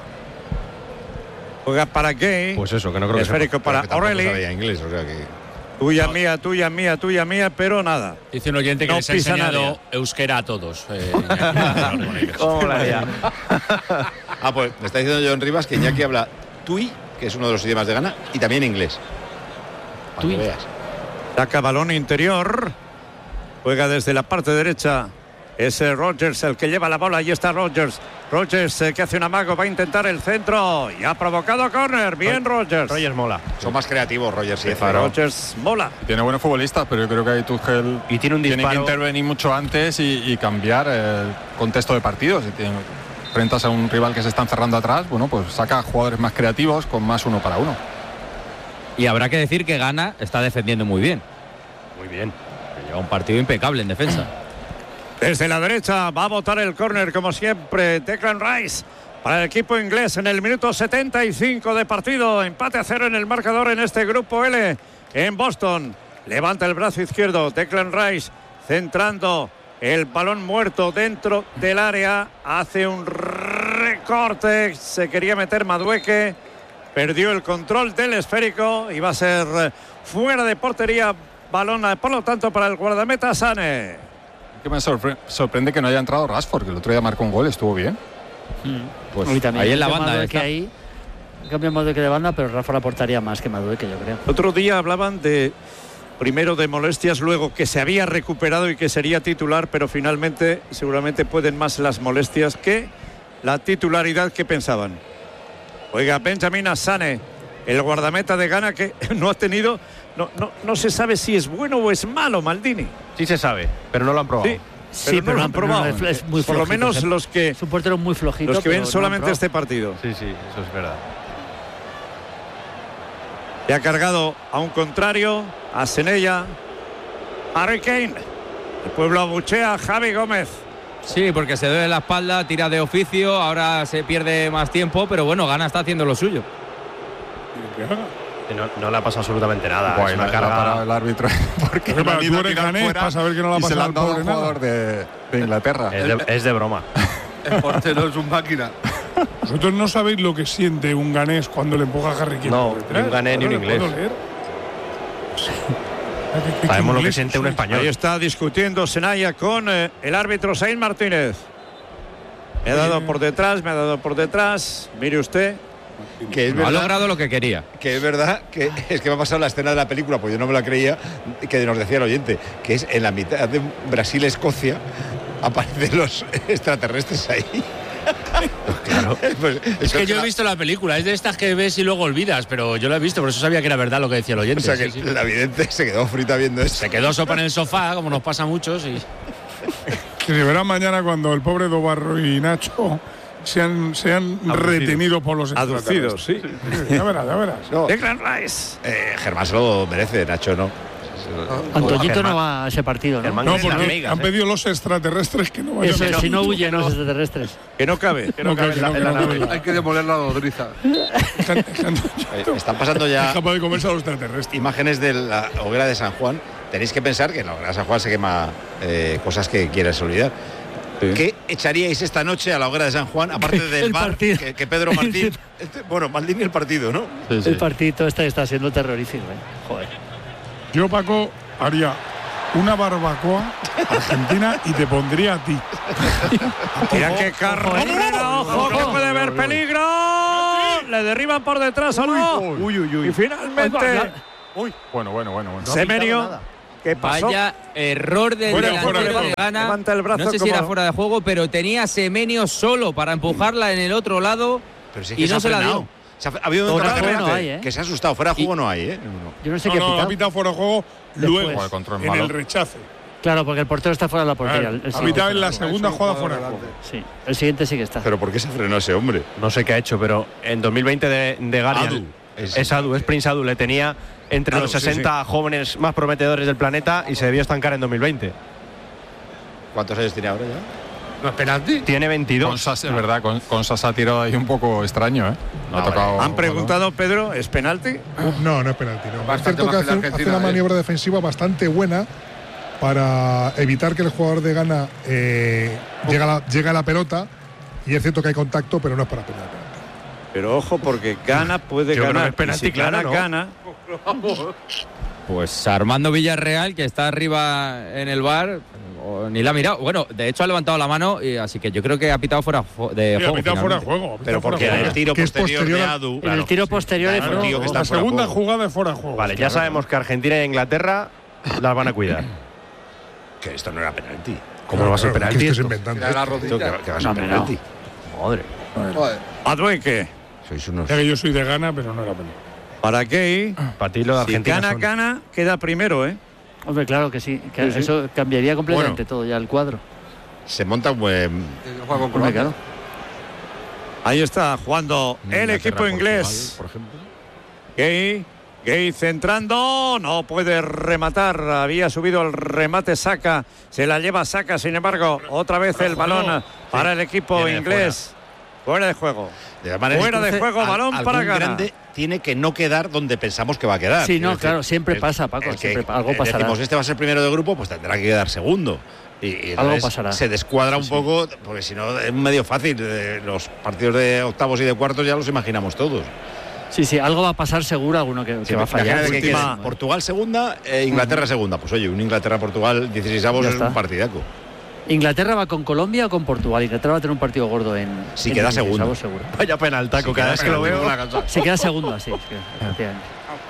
Juega para Gay. pues eso, que no creo que Esférico sepa. para Pero que tampoco O'Reilly. sabía inglés, o sea que. Tuya mía, tuya mía, tuya mía, pero nada. Dice un oyente que No les ha pisa enseñado nadie. euskera a todos. eh, ¿Cómo la haría? Ah, pues me está diciendo John Rivas que Iñaki habla tui, que es uno de los idiomas de Ghana, y también inglés. Para que veas. Saca balón interior. Juega desde la parte derecha. Es eh, Rogers el que lleva la bola. Ahí está Rogers. Rogers eh, que hace un amago. Va a intentar el centro. Y ha provocado córner. Bien, Rogers. Rogers mola. Son más creativos, Rogers y Eze. Rogers mola. Tiene buenos futbolistas, pero yo creo que ahí Tuchel Y tiene un tiene que disparo. intervenir mucho antes y, y cambiar el contexto de partidos. Si te enfrentas a un rival que se está encerrando atrás, bueno, pues saca jugadores más creativos con más uno para uno. Y habrá que decir que Ghana está defendiendo muy bien. Muy bien. Que lleva un partido impecable en defensa. Desde la derecha va a botar el córner como siempre Declan Rice para el equipo inglés en el minuto setenta y cinco de partido. Empate a cero en el marcador en este grupo L en Boston. Levanta el brazo izquierdo Declan Rice centrando el balón muerto dentro del área. Hace un recorte. Se quería meter Madueke. Perdió el control del esférico y va a ser fuera de portería. Balón, por lo tanto, para el guardameta Sane. Que me sorpre- sorprende que no haya entrado Rashford, que el otro día marcó un gol, estuvo bien. Pues Hoy también. ahí en la Cambio banda Madueque está. ahí. Cambio Madueque de banda, pero Rafa la aportaría más que Madueque, yo creo. Otro día hablaban de, primero de molestias, luego que se había recuperado y que sería titular, pero finalmente seguramente pueden más las molestias que la titularidad que pensaban. Oiga, Benjamin Asane, el guardameta de Ghana que no ha tenido, no, no, no se sabe si es bueno o es malo, Maldini. Sí se sabe, pero no lo han probado. Sí, Sí, pero, no pero lo no- han pero probado. no, es muy Por lo flojito, menos es- los que, Es un portero muy flojito. los que ven pero no solamente han este partido. Sí, sí, eso es verdad. Le ha cargado a un contrario, a Senella, Harry Kane. El pueblo abuchea a Javi Gómez. Sí, porque se duele la espalda, tira de oficio, ahora se pierde más tiempo, pero bueno, Ghana está haciendo lo suyo. No, no le ha pasado absolutamente nada. Guay, es una la- la ha carga. parado el árbitro porque Pero no han tú ido a eres tirar ganés fuera para saber que no le ha y se pasado la al han dado a pobre un nada. jugador de, de Inglaterra. Es de, es de broma. El portero es un máquina. Vosotros no sabéis lo que siente un ganés cuando le empuja a Harry Kane. No, por detrás. ni un ganés ni un ¿Le inglés. puedo leer? Sabemos lo que inglés siente un soy. español. Ahí está discutiendo Senaya con eh, el árbitro Saín Martínez. Me ha dado por detrás, me ha dado por detrás. Mire usted. Que es No ha verdad, logrado lo que quería. que es verdad que es que me ha pasado la escena de la película, pues yo no me la creía, que nos decía el oyente, que es en la mitad de Brasil-Escocia aparecen los extraterrestres ahí. Claro. Pues, Es que yo he la- visto la película, es de estas que ves y luego olvidas, pero yo la he visto, por eso sabía que era verdad lo que decía el oyente. O sea que sí, sí. la vidente se quedó frita viendo eso. Se quedó sopa en el sofá, como nos pasa a muchos. Y... Que se verá mañana cuando el pobre Dobarro y Nacho sean, sean retenidos por los Aducidos, sí. extraterrestres. Ya verás, ya verás. No, Declan Rice. eh, Germán se lo merece, Nacho no. Antoñito Germán. no va a ese partido, ¿no? Germán. No, Las porque amigas, han ¿eh? pedido los extraterrestres que no vayan Eso a es, si no huyen los extraterrestres. Que no cabe. Que no, No, cabe que en la, no, en que la no, nave. que no. Hay que demoler la nodriza. Eh, Están pasando Es ya capaz de comerse a los extraterrestres. imágenes de la hoguera de San Juan. Tenéis que pensar que en la hoguera de San Juan se quema eh, cosas que quieres olvidar. Sí. ¿Qué echaríais esta noche a la hoguera de San Juan, aparte del bar que, que Pedro Martín? Este, bueno, Maldini el partido, ¿no? Sí, sí. El partido este está siendo terrorífico, ¿eh? Joder. Yo, Paco, haría una barbacoa argentina y te pondría a ti. Mira qué carrera, ojo, que puede haber peligro. Le derriban por detrás o no. Uy, uy, uy. Y finalmente. Uy. Bueno, bueno, bueno. bueno. Semenyo. ¿Qué pasó? Vaya error del Fuera, delantero fuera, de fuera. Ghana. Levanta el brazo No sé si como- era fuera de juego, pero tenía a Semenyo solo para empujarla en el otro lado. Pero si es y que no se se ha la frenado. dio. Se ha, ha habido un Fuera de momento juego no hay, ¿eh? que se ha asustado. Fuera de juego no hay, ¿eh? No, no. Yo no sé No, qué no, pita. ha pitado fuera de juego luego, Después. Control en malo. el rechace. Claro, porque el portero está fuera de la portería. Claro, El ha siguiente pitado en la fuera. segunda jugada fuera de juego. Sí, el siguiente sí que está. Pero ¿por qué se frenó ese hombre? No sé qué ha hecho, pero en dos mil veinte de, de Guardian. Adu. Es, es Adu, es Prince Adu. Le tenía entre Adu, los sí, sesenta jóvenes más prometedores del planeta y se debió estancar en dos mil veinte. ¿Cuántos años tiene ahora ya? ¿No es penalti? Tiene Con veintidós. Sas, es verdad, con, con Sas ha tirado ahí un poco extraño, ¿eh? No ha vale. tocado. Han preguntado, Pedro, ¿es penalti? No, no es penalti. No. Es Bastante cierto que más que hace, la hace Argentina, una ¿eh? maniobra defensiva bastante buena para evitar que el jugador de Ghana eh, llegue, a la, llegue a la pelota. Y es cierto que hay contacto, pero no es para penalti. Pero ojo, porque Ghana puede Yo creo ganar. que es penalti, Y si claro, Ghana ¿no? gana, Pues Armando Villarreal, que está arriba en el bar, o ni la ha mirado. Bueno, de hecho ha levantado la mano, y así que yo creo que ha pitado fuera fo- de Sí, ha juego. pitado fuera de finalmente. juego. ha pitado Pero fuera porque de el juego. tiro Que es posterior, posterior de a- Adu. En el tiro posterior Claro, es fuera tío, que de está La juego. fuera de segunda juego. jugada es fuera de juego. Vale, ya sabemos que Argentina e Inglaterra las van a cuidar. Que esto no era penalti. ¿Cómo no va a ser Claro, penalti? que estés esto? inventando. Tira la Esto rodilla. que, que va a ser No, hombre, penalti. Madre. Joder. Adueque. Sois unos. Ya que yo soy de Ghana, pero no era penalti. Para Gay. Para ti lo de Si Argentina gana, son- gana, queda primero, ¿eh? Hombre, claro que sí. Que Sí, sí. eso cambiaría completamente Bueno. todo ya el cuadro. Se monta un buen. El juego con Hombre, Croacia. claro. Ahí está jugando el Inglaterra, equipo inglés. Portugal, por ejemplo. Gay. Gay centrando, no puede rematar, había subido el remate Saka, se la lleva Saka, sin embargo, otra vez el balón para el equipo Viene de inglés. Fuera de juego. De todas maneras, Fuera de entonces, juego, al- balón algún para Ghana. grande tiene que no quedar donde pensamos que va a quedar. Sí, no, Quiero claro, decir, siempre el- pasa, Paco, el que, siempre pa- algo eh, pasará. Decimos, este va a ser primero de grupo, pues tendrá que quedar segundo. Y, y Algo entonces pasará. se descuadra un poco, porque si no es medio fácil. Eh, Los partidos de octavos y de cuartos ya los imaginamos todos. Sí, sí, algo va a pasar seguro, alguno que, que Sí, va a fallar. imagínate que Última- quede Portugal segunda, eh, Inglaterra segunda. Pues oye, un Inglaterra-Portugal dieciséis avos Ya es está. un partidaco. ¿Inglaterra va con Colombia o con Portugal? Inglaterra va a tener un partido gordo en. Si en queda dieciséis segundo. avos, seguro. Vaya penaltaco, Si cada queda vez que lo veo. segundo, Se queda segundo, sí. sí, efectivamente.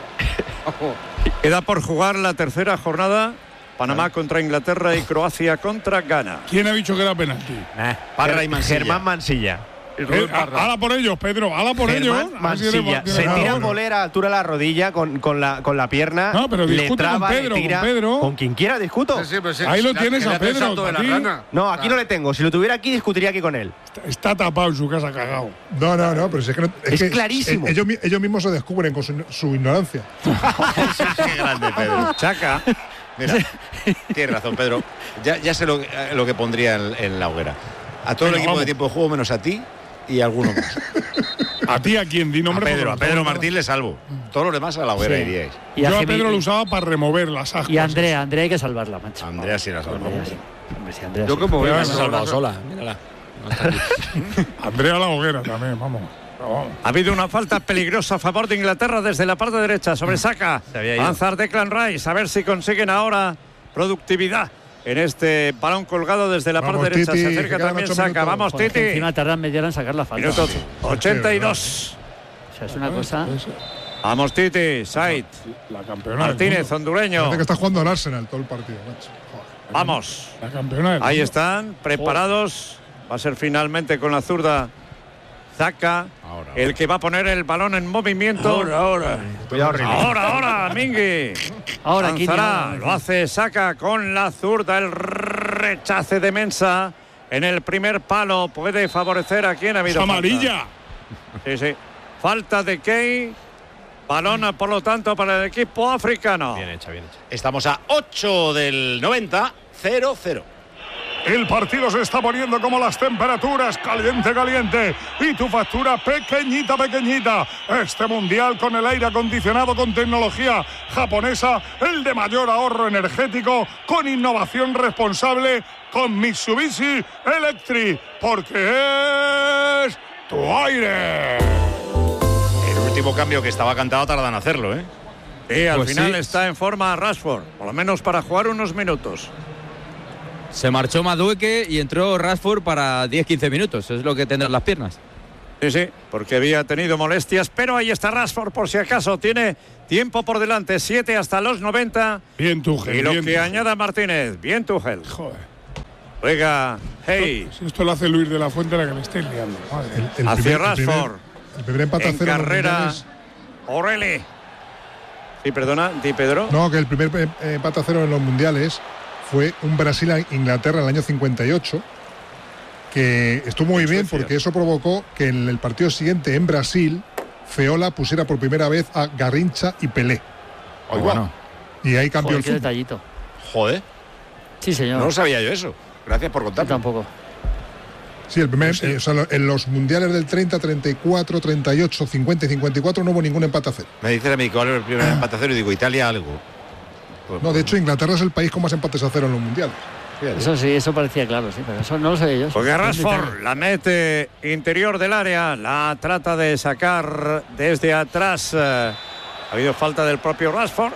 Queda por jugar la tercera jornada, Panamá contra Inglaterra y Croacia contra Ghana. ¿Quién ha dicho que era penalti? Parra y Mansilla. Germán Mansilla. Eh, a- Hala por ellos, Pedro, hala por ellos. Germán A ver si eres- Mansilla. tienes Se tira razón. bolera a altura de la rodilla con, con, la, con la pierna. No, pero le discute con traba, le Pedro, con tira. Pedro. Con quien quiera discuto. Sí, sí, pero sí, Ahí lo la- tienes que le a hace el Pedro, salto de la a ti. rana. No, aquí no le tengo. Si lo tuviera aquí, discutiría aquí con él. Está, está tapado en su casa, cagado. No, no, no, pero si es que no- Es que clarísimo. eh, Ellos, mi- ellos mismos se descubren con su, su ignorancia. Qué grande, Pedro. Chaca. Mira, tienes razón, Pedro. Ya, ya sé lo, que- eh, lo que pondría en, en la hoguera. A todo el Venga, equipo vamos. de tiempo de juego, menos a ti y a alguno más. ¿A ti a quién? Di A nombre. Pedro, a porque- Pedro Martín le salvo. Todos los demás a la hoguera Sí. iríais. Y a, Yo a Gemi- Pedro lo usaba para remover las ascuas. y a Andrea, Andrea hay que salvarla, macho. Andrea sí la salvo. Andrea sí. Hombre, sí, Andrea Yo sí. como voy Pero a bueno, salvado sola, mírala. Andrea a la hoguera también, vamos. Pero vamos. Ha habido una falta peligrosa a favor de Inglaterra desde la parte derecha sobre Saka. Se había ido. Avanzar Declan Rice, a ver si consiguen ahora productividad en este balón colgado desde la Vamos, parte derecha. Titi, Se que acerca quedan también ocho Saka. minutos. Vamos, Joder, que Titi. encima tardan media hora en sacar la falta. Minuto Sí. ochenta y dos. O sea, es una cosa. Vamos, Titi. Said. La campeona. del Martínez, mundo. hondureño. Parece que está jugando al Arsenal todo el partido, macho. Joder. Vamos. La campeona del Ahí mundo. están, preparados. Va a ser finalmente con la zurda Zaka, Ahora, el que va a poner el balón en movimiento. Ahora, ahora. Ahora, ahora, Mingui. Ahora, Kini, Lanzará, ahora. lo hace Saka con la zurda, el rechace de Mensa en el primer palo. Puede favorecer a quien ha habido Es falta. amarilla. Sí, sí. Falta de Key. Balón, por lo tanto, para el equipo africano. Bien hecha, bien hecha. Estamos a ocho del noventa, cero cero. El partido se está poniendo como las temperaturas, caliente, caliente. Y tu factura pequeñita, pequeñita. Este mundial con el aire acondicionado con tecnología japonesa, el de mayor ahorro energético, con innovación responsable, con Mitsubishi Electric. Porque es tu aire. El último cambio que estaba cantado tarda en hacerlo, ¿eh? Y al Pues final sí. está en forma Rashford, por lo menos para jugar unos minutos. Se marchó Madueke y entró Rashford para diez quince minutos. Es lo que tendrán las piernas. Sí, sí, porque había tenido molestias, pero ahí está Rashford por si acaso. Tiene tiempo por delante, siete hasta los noventa. Bien Tuchel. Y lo bien que Tuchel. añada Martínez, bien Tuchel. Joder. Juega, hey, Si esto lo hace Luis de la Fuente, la que me estáis liando. Madre. El, el hacia primer- el Rashford. primer- El primer empate a En cero en los carrera, mundiales. O'Reilly. Sí, perdona, Di Pedro. No, que el primer eh, empate a cero en los mundiales fue un Brasil-Inglaterra en el año cincuenta y ocho, que estuvo muy bien porque eso provocó que en el partido siguiente en Brasil, Feola pusiera por primera vez a Garrincha y Pelé. Ay, bueno. Y ahí cambió Joder, el qué fútbol. detallito. Joder, Sí, señor. no lo sabía yo eso. Gracias por Yo contarme. tampoco. Sí, el primer, eh, o sea, lo- en los mundiales del treinta, treinta y cuatro, treinta y ocho, cincuenta y cincuenta y cuatro no hubo ningún empate a cero. Me dices a mí cuál es el primer empate a cero y digo Italia algo. Pues, No, de hecho, Inglaterra es el país con más empates a cero en los mundiales. fíjate. Eso sí, eso parecía claro, sí, pero eso no lo sabía yo. Porque ¿Dónde Rashford está? la mete interior del área, la trata de sacar desde atrás. eh, ha habido falta del propio Rashford.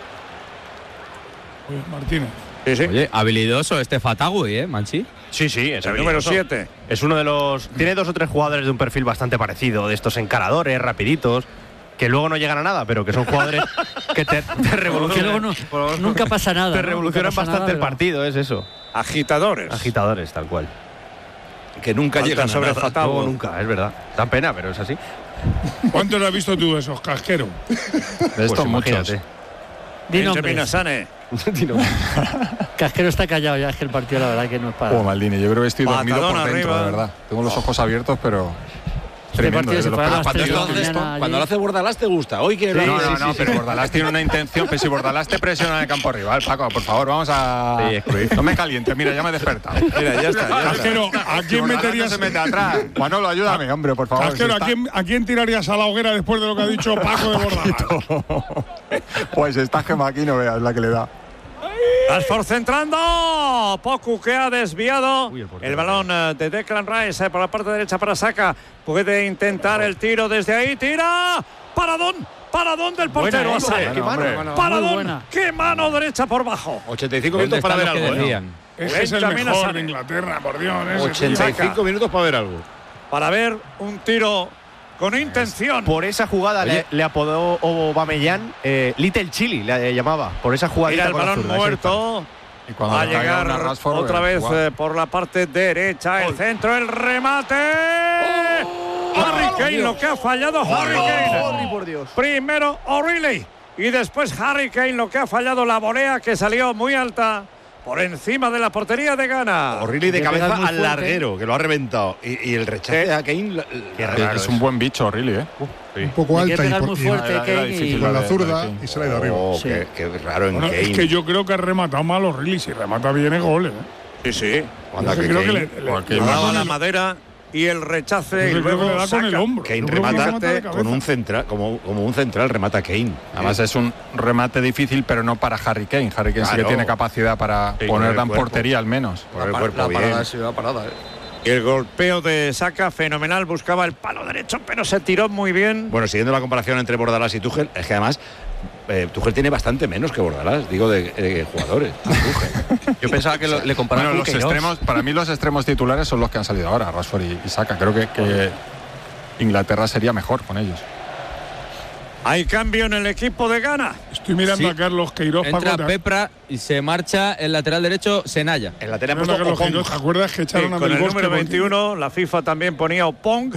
Oye, Martínez. Sí, sí. Oye, habilidoso este Fatagui, ¿eh, Manchi? Sí, sí, es el habilidoso. número siete. Es uno de los. Tiene dos o tres jugadores de un perfil bastante parecido, de estos encaradores, rapiditos, que luego no llegan a nada, pero que son jugadores que te, te Que revolucionan. luego no- nunca pasa nada. Te ¿no? revolucionan Nunca pasa bastante nada, el pero- partido, es eso. Agitadores. Agitadores, tal cual. Que nunca Falta llegan a sobre nada. Fatagui. No, nunca, es verdad. Da pena, pero es así. ¿Cuántos has visto tú de esos casqueros? De estos Pues muchos. imagínate. Di Benjamin nombres. Asane. Casquero está callado ya, es que el partido la verdad que no es para... Oh, Maldini, yo creo que estoy dormido Patadón por dentro, arriba. de verdad. Tengo los ojos abiertos, pero Este tremendo. partido ¿eh? se De los fue a las partidos- tres de la Entonces, mañana allí. cuando lo hace Bordalás te gusta. Hoy que No, lo- no, no, pero Bordalás tiene una intención. Pero si Bordalás te presiona en el campo rival, Paco, por favor, vamos a. Sí, es Cruyff. No me calientes, mira, ya me he despertado. Mira, ya está. Ya está. Casquero, ¿a Si quién Bordalás meterías? no se mete atrás. Manolo, ayúdame, hombre, por favor. Casquero, si ¿a está- quién, ¿a quién tirarías a la hoguera después de lo que ha dicho Paco de Bordalás? Pues está Gema aquí, no veas la que le da. Rashford centrando. Poku que ha desviado Uy, el portero. el balón eh, de Declan Rice eh, por la parte derecha para Saka. Puede intentar el tiro desde ahí. Tira. Paradón. Paradón del portero. Buena, Asane. eh. Qué mano, hombre. qué mano. Muy Paradón. buena. Qué mano derecha por bajo. ochenta y cinco ¿Dónde minutos para están ver los que algo. ¿eh? decían? Ese es el Benjamin mejor Asane. de Inglaterra, por Dios. ese tío. ochenta y cinco minutos para ver algo. Para ver un tiro con intención. Por esa jugada le, le apodó Aubameyang eh, Little Chili, le llamaba. Por esa jugada. Mira el balón muerto. Y cuando Va a le caiga llegar una Rashford, otra pues, vez igual. eh, por la parte derecha. El centro, el remate. Oh, Harry Kane, lo que ha fallado Harry Kane. Harry, por Dios. Primero O'Reilly y después Harry Kane, lo que ha fallado la volea que salió muy alta por encima de la portería de Ghana. O'Reilly de Que cabeza pegas muy al fuerte. larguero, que lo ha reventado. Y, y el rechace a Kane. la- la- Es un buen bicho, really, ¿eh? Un poco Hay que alta y, pegar por- muy y- fuerte, era- era Kane, y- difícil. con la de- de zurda Kane. y se le ha ido arriba. Oh, Sí. qué, qué raro en Bueno, Kane. es que yo creo que ha rematado mal O'Reilly. Si remata bien es gol, ¿eh? Sí, sí. Anda, Yo que creo que Kane- le, le- Porque le no da Daba con la el- madera y el rechace y yo creo que luego le da con el saca. hombro. Kane Yo creo que remata remata de cabeza. con un central, como, como un central remata Kane. Además es un remate difícil, pero no para Harry Kane. Harry Kane sí que Claro. tiene capacidad para Sí, con ponerla el en cuerpo. portería al menos. Por el cuerpo bien. Y el golpeo de Saka, fenomenal. Buscaba el palo derecho, pero se tiró muy bien. Bueno, siguiendo la comparación entre Bordalás y Tuchel, es que además eh, Tuchel tiene bastante menos que Bordalás, digo, de, de jugadores. Yo pensaba que lo- le comparaban Bueno, con los Queiroz. extremos, para mí los extremos titulares son los que han salido ahora, Rashford y, y Saka. Creo que, que Inglaterra sería mejor con ellos. Hay cambio en el equipo de Ghana. Estoy mirando Sí. a Carlos Queiroz. Entra Paco, ¿te- Pepra y se marcha el lateral derecho Senaya. En la tele han mirando a puesto Carlos Opong. Queiroz, ¿te acuerdas que Sí, echaron a con Del el Bosque? número porque- veintiuno, la FIFA también ponía Opong.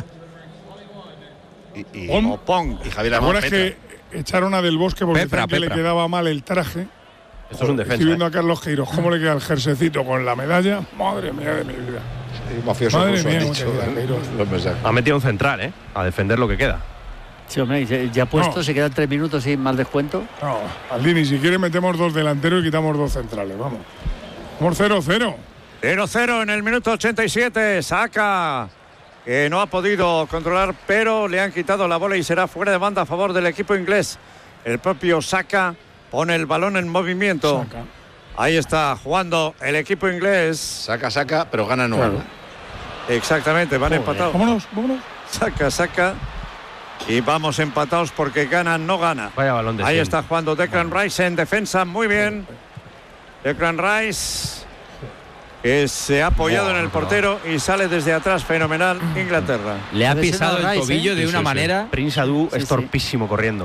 Y, y, Opong. Opong. Y Javier ¿Te Amón acuerdas Petra. que echaron a Del Bosque porque Pepra, decían que Pepra. le quedaba mal el traje? Esto es un defensa. Estoy viendo ¿eh? a Carlos Queiroz cómo le queda el jersecito con la medalla. Madre mía de mi vida. Sí, mafioso Madre ruso, han mía, dicho, cómo te queda, ¿eh? Queiroz. Los mensajes. Ha metido un central, ¿eh? A defender lo que queda. Sí, hombre, ya- ya puesto, No. se quedan tres minutos sin más descuento. No, Aldini, si quiere metemos dos delanteros y quitamos dos centrales, vamos. Vamos cero cero. cero cero en el minuto ochenta y siete. Saka, que no ha podido controlar, pero le han quitado la bola y será fuera de banda a favor del equipo inglés. El propio Saka pone el balón en movimiento. Saka. Ahí está jugando el equipo inglés. Saca, saca, pero gana no claro. gana. Exactamente, van Joder. empatados. Vámonos, vámonos. Saca, saca. Y vamos empatados porque gana, no gana. Vaya balón de Ahí cien. está jugando Declan Rice en defensa, muy bien. Declan Rice, que se ha apoyado wow, en el portero y sale desde atrás, fenomenal, Inglaterra. Le ha pisado el Rice, tobillo ¿eh? de Sí, una sí, manera. Sí. Prince Adu Sí, es sí. torpísimo corriendo.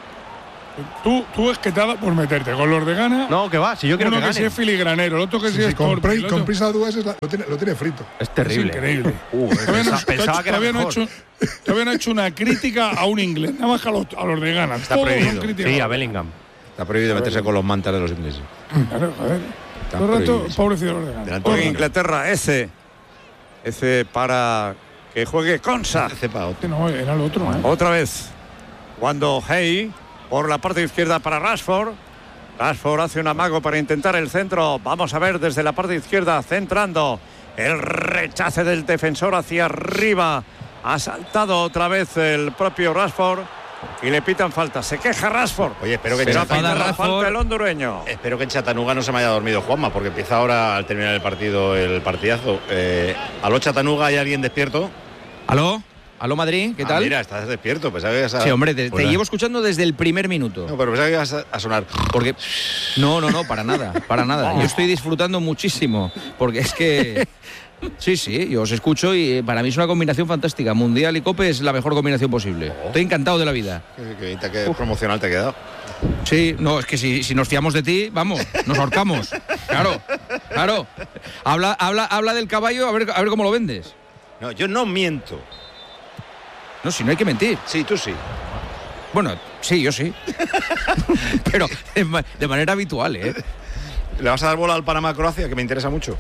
Tú, tú es que te ha dado por meterte con los de gana. No, que va, si yo quiero uno que que sí gane. es filigranero, el otro que sí, Sí, sí, es con, torpe, Pri- el otro- con Prisa Dúas es la- lo, tiene, lo tiene frito. Es terrible. Es increíble. Uh, Todavía no, pensaba, pensaba que era todavía no ha mejor. hecho, todavía no ha hecho una crítica a un inglés, nada más que a los, a los de gana. Está Todos prohibido. son críticas. Sí, a Bellingham. Está prohibido meterse con los mantas de los ingleses. Claro, joder. Está Todo el rato, prohibido. pobrecito los de gana. Delante Todo Por el rato. Inglaterra, ese. Ese para que juegue Konsa. Cepa otro. Este no, era el otro, ¿eh? Otra vez. Cuando Hey por la parte izquierda para Rashford. Rashford hace un amago para intentar el centro. Vamos a ver desde la parte izquierda, centrando. El rechace del defensor hacia arriba. Ha saltado otra vez el propio Rashford. Y le pitan falta. Se queja Rashford. Oye, espero que Pero Chata- pita la Rashford. falta el hondureño. Espero que en Chattanooga no se me haya dormido Juanma, porque empieza ahora al terminar el partido, el partidazo. Eh, ¿Aló Chattanooga? ¿Hay alguien despierto? ¿Aló? ¿Aló Madrid? ¿Qué Ah, tal? mira, estás despierto. Pensaba que ibas a... Sí, hombre, te, te Hola. llevo escuchando desde el primer minuto. No, pero pensaba que ibas a, a sonar. Porque no, no, no, para nada, para nada. Yo estoy disfrutando muchísimo, porque es que sí, sí, yo os escucho y para mí es una combinación fantástica. Mundial y Cope es la mejor combinación posible. Estoy encantado de la vida. Qué, qué, qué promocional te ha quedado. Sí, no, es que si, si nos fiamos de ti, vamos, nos ahorcamos. Claro, claro. Habla, habla, habla del caballo, a ver, a ver cómo lo vendes. No, yo no miento. No, si no hay que mentir. Sí, tú sí. Bueno, sí, yo sí. Pero de, ma- de manera habitual, ¿eh? ¿Le vas a dar bola al Panamá-Croacia, que me interesa mucho?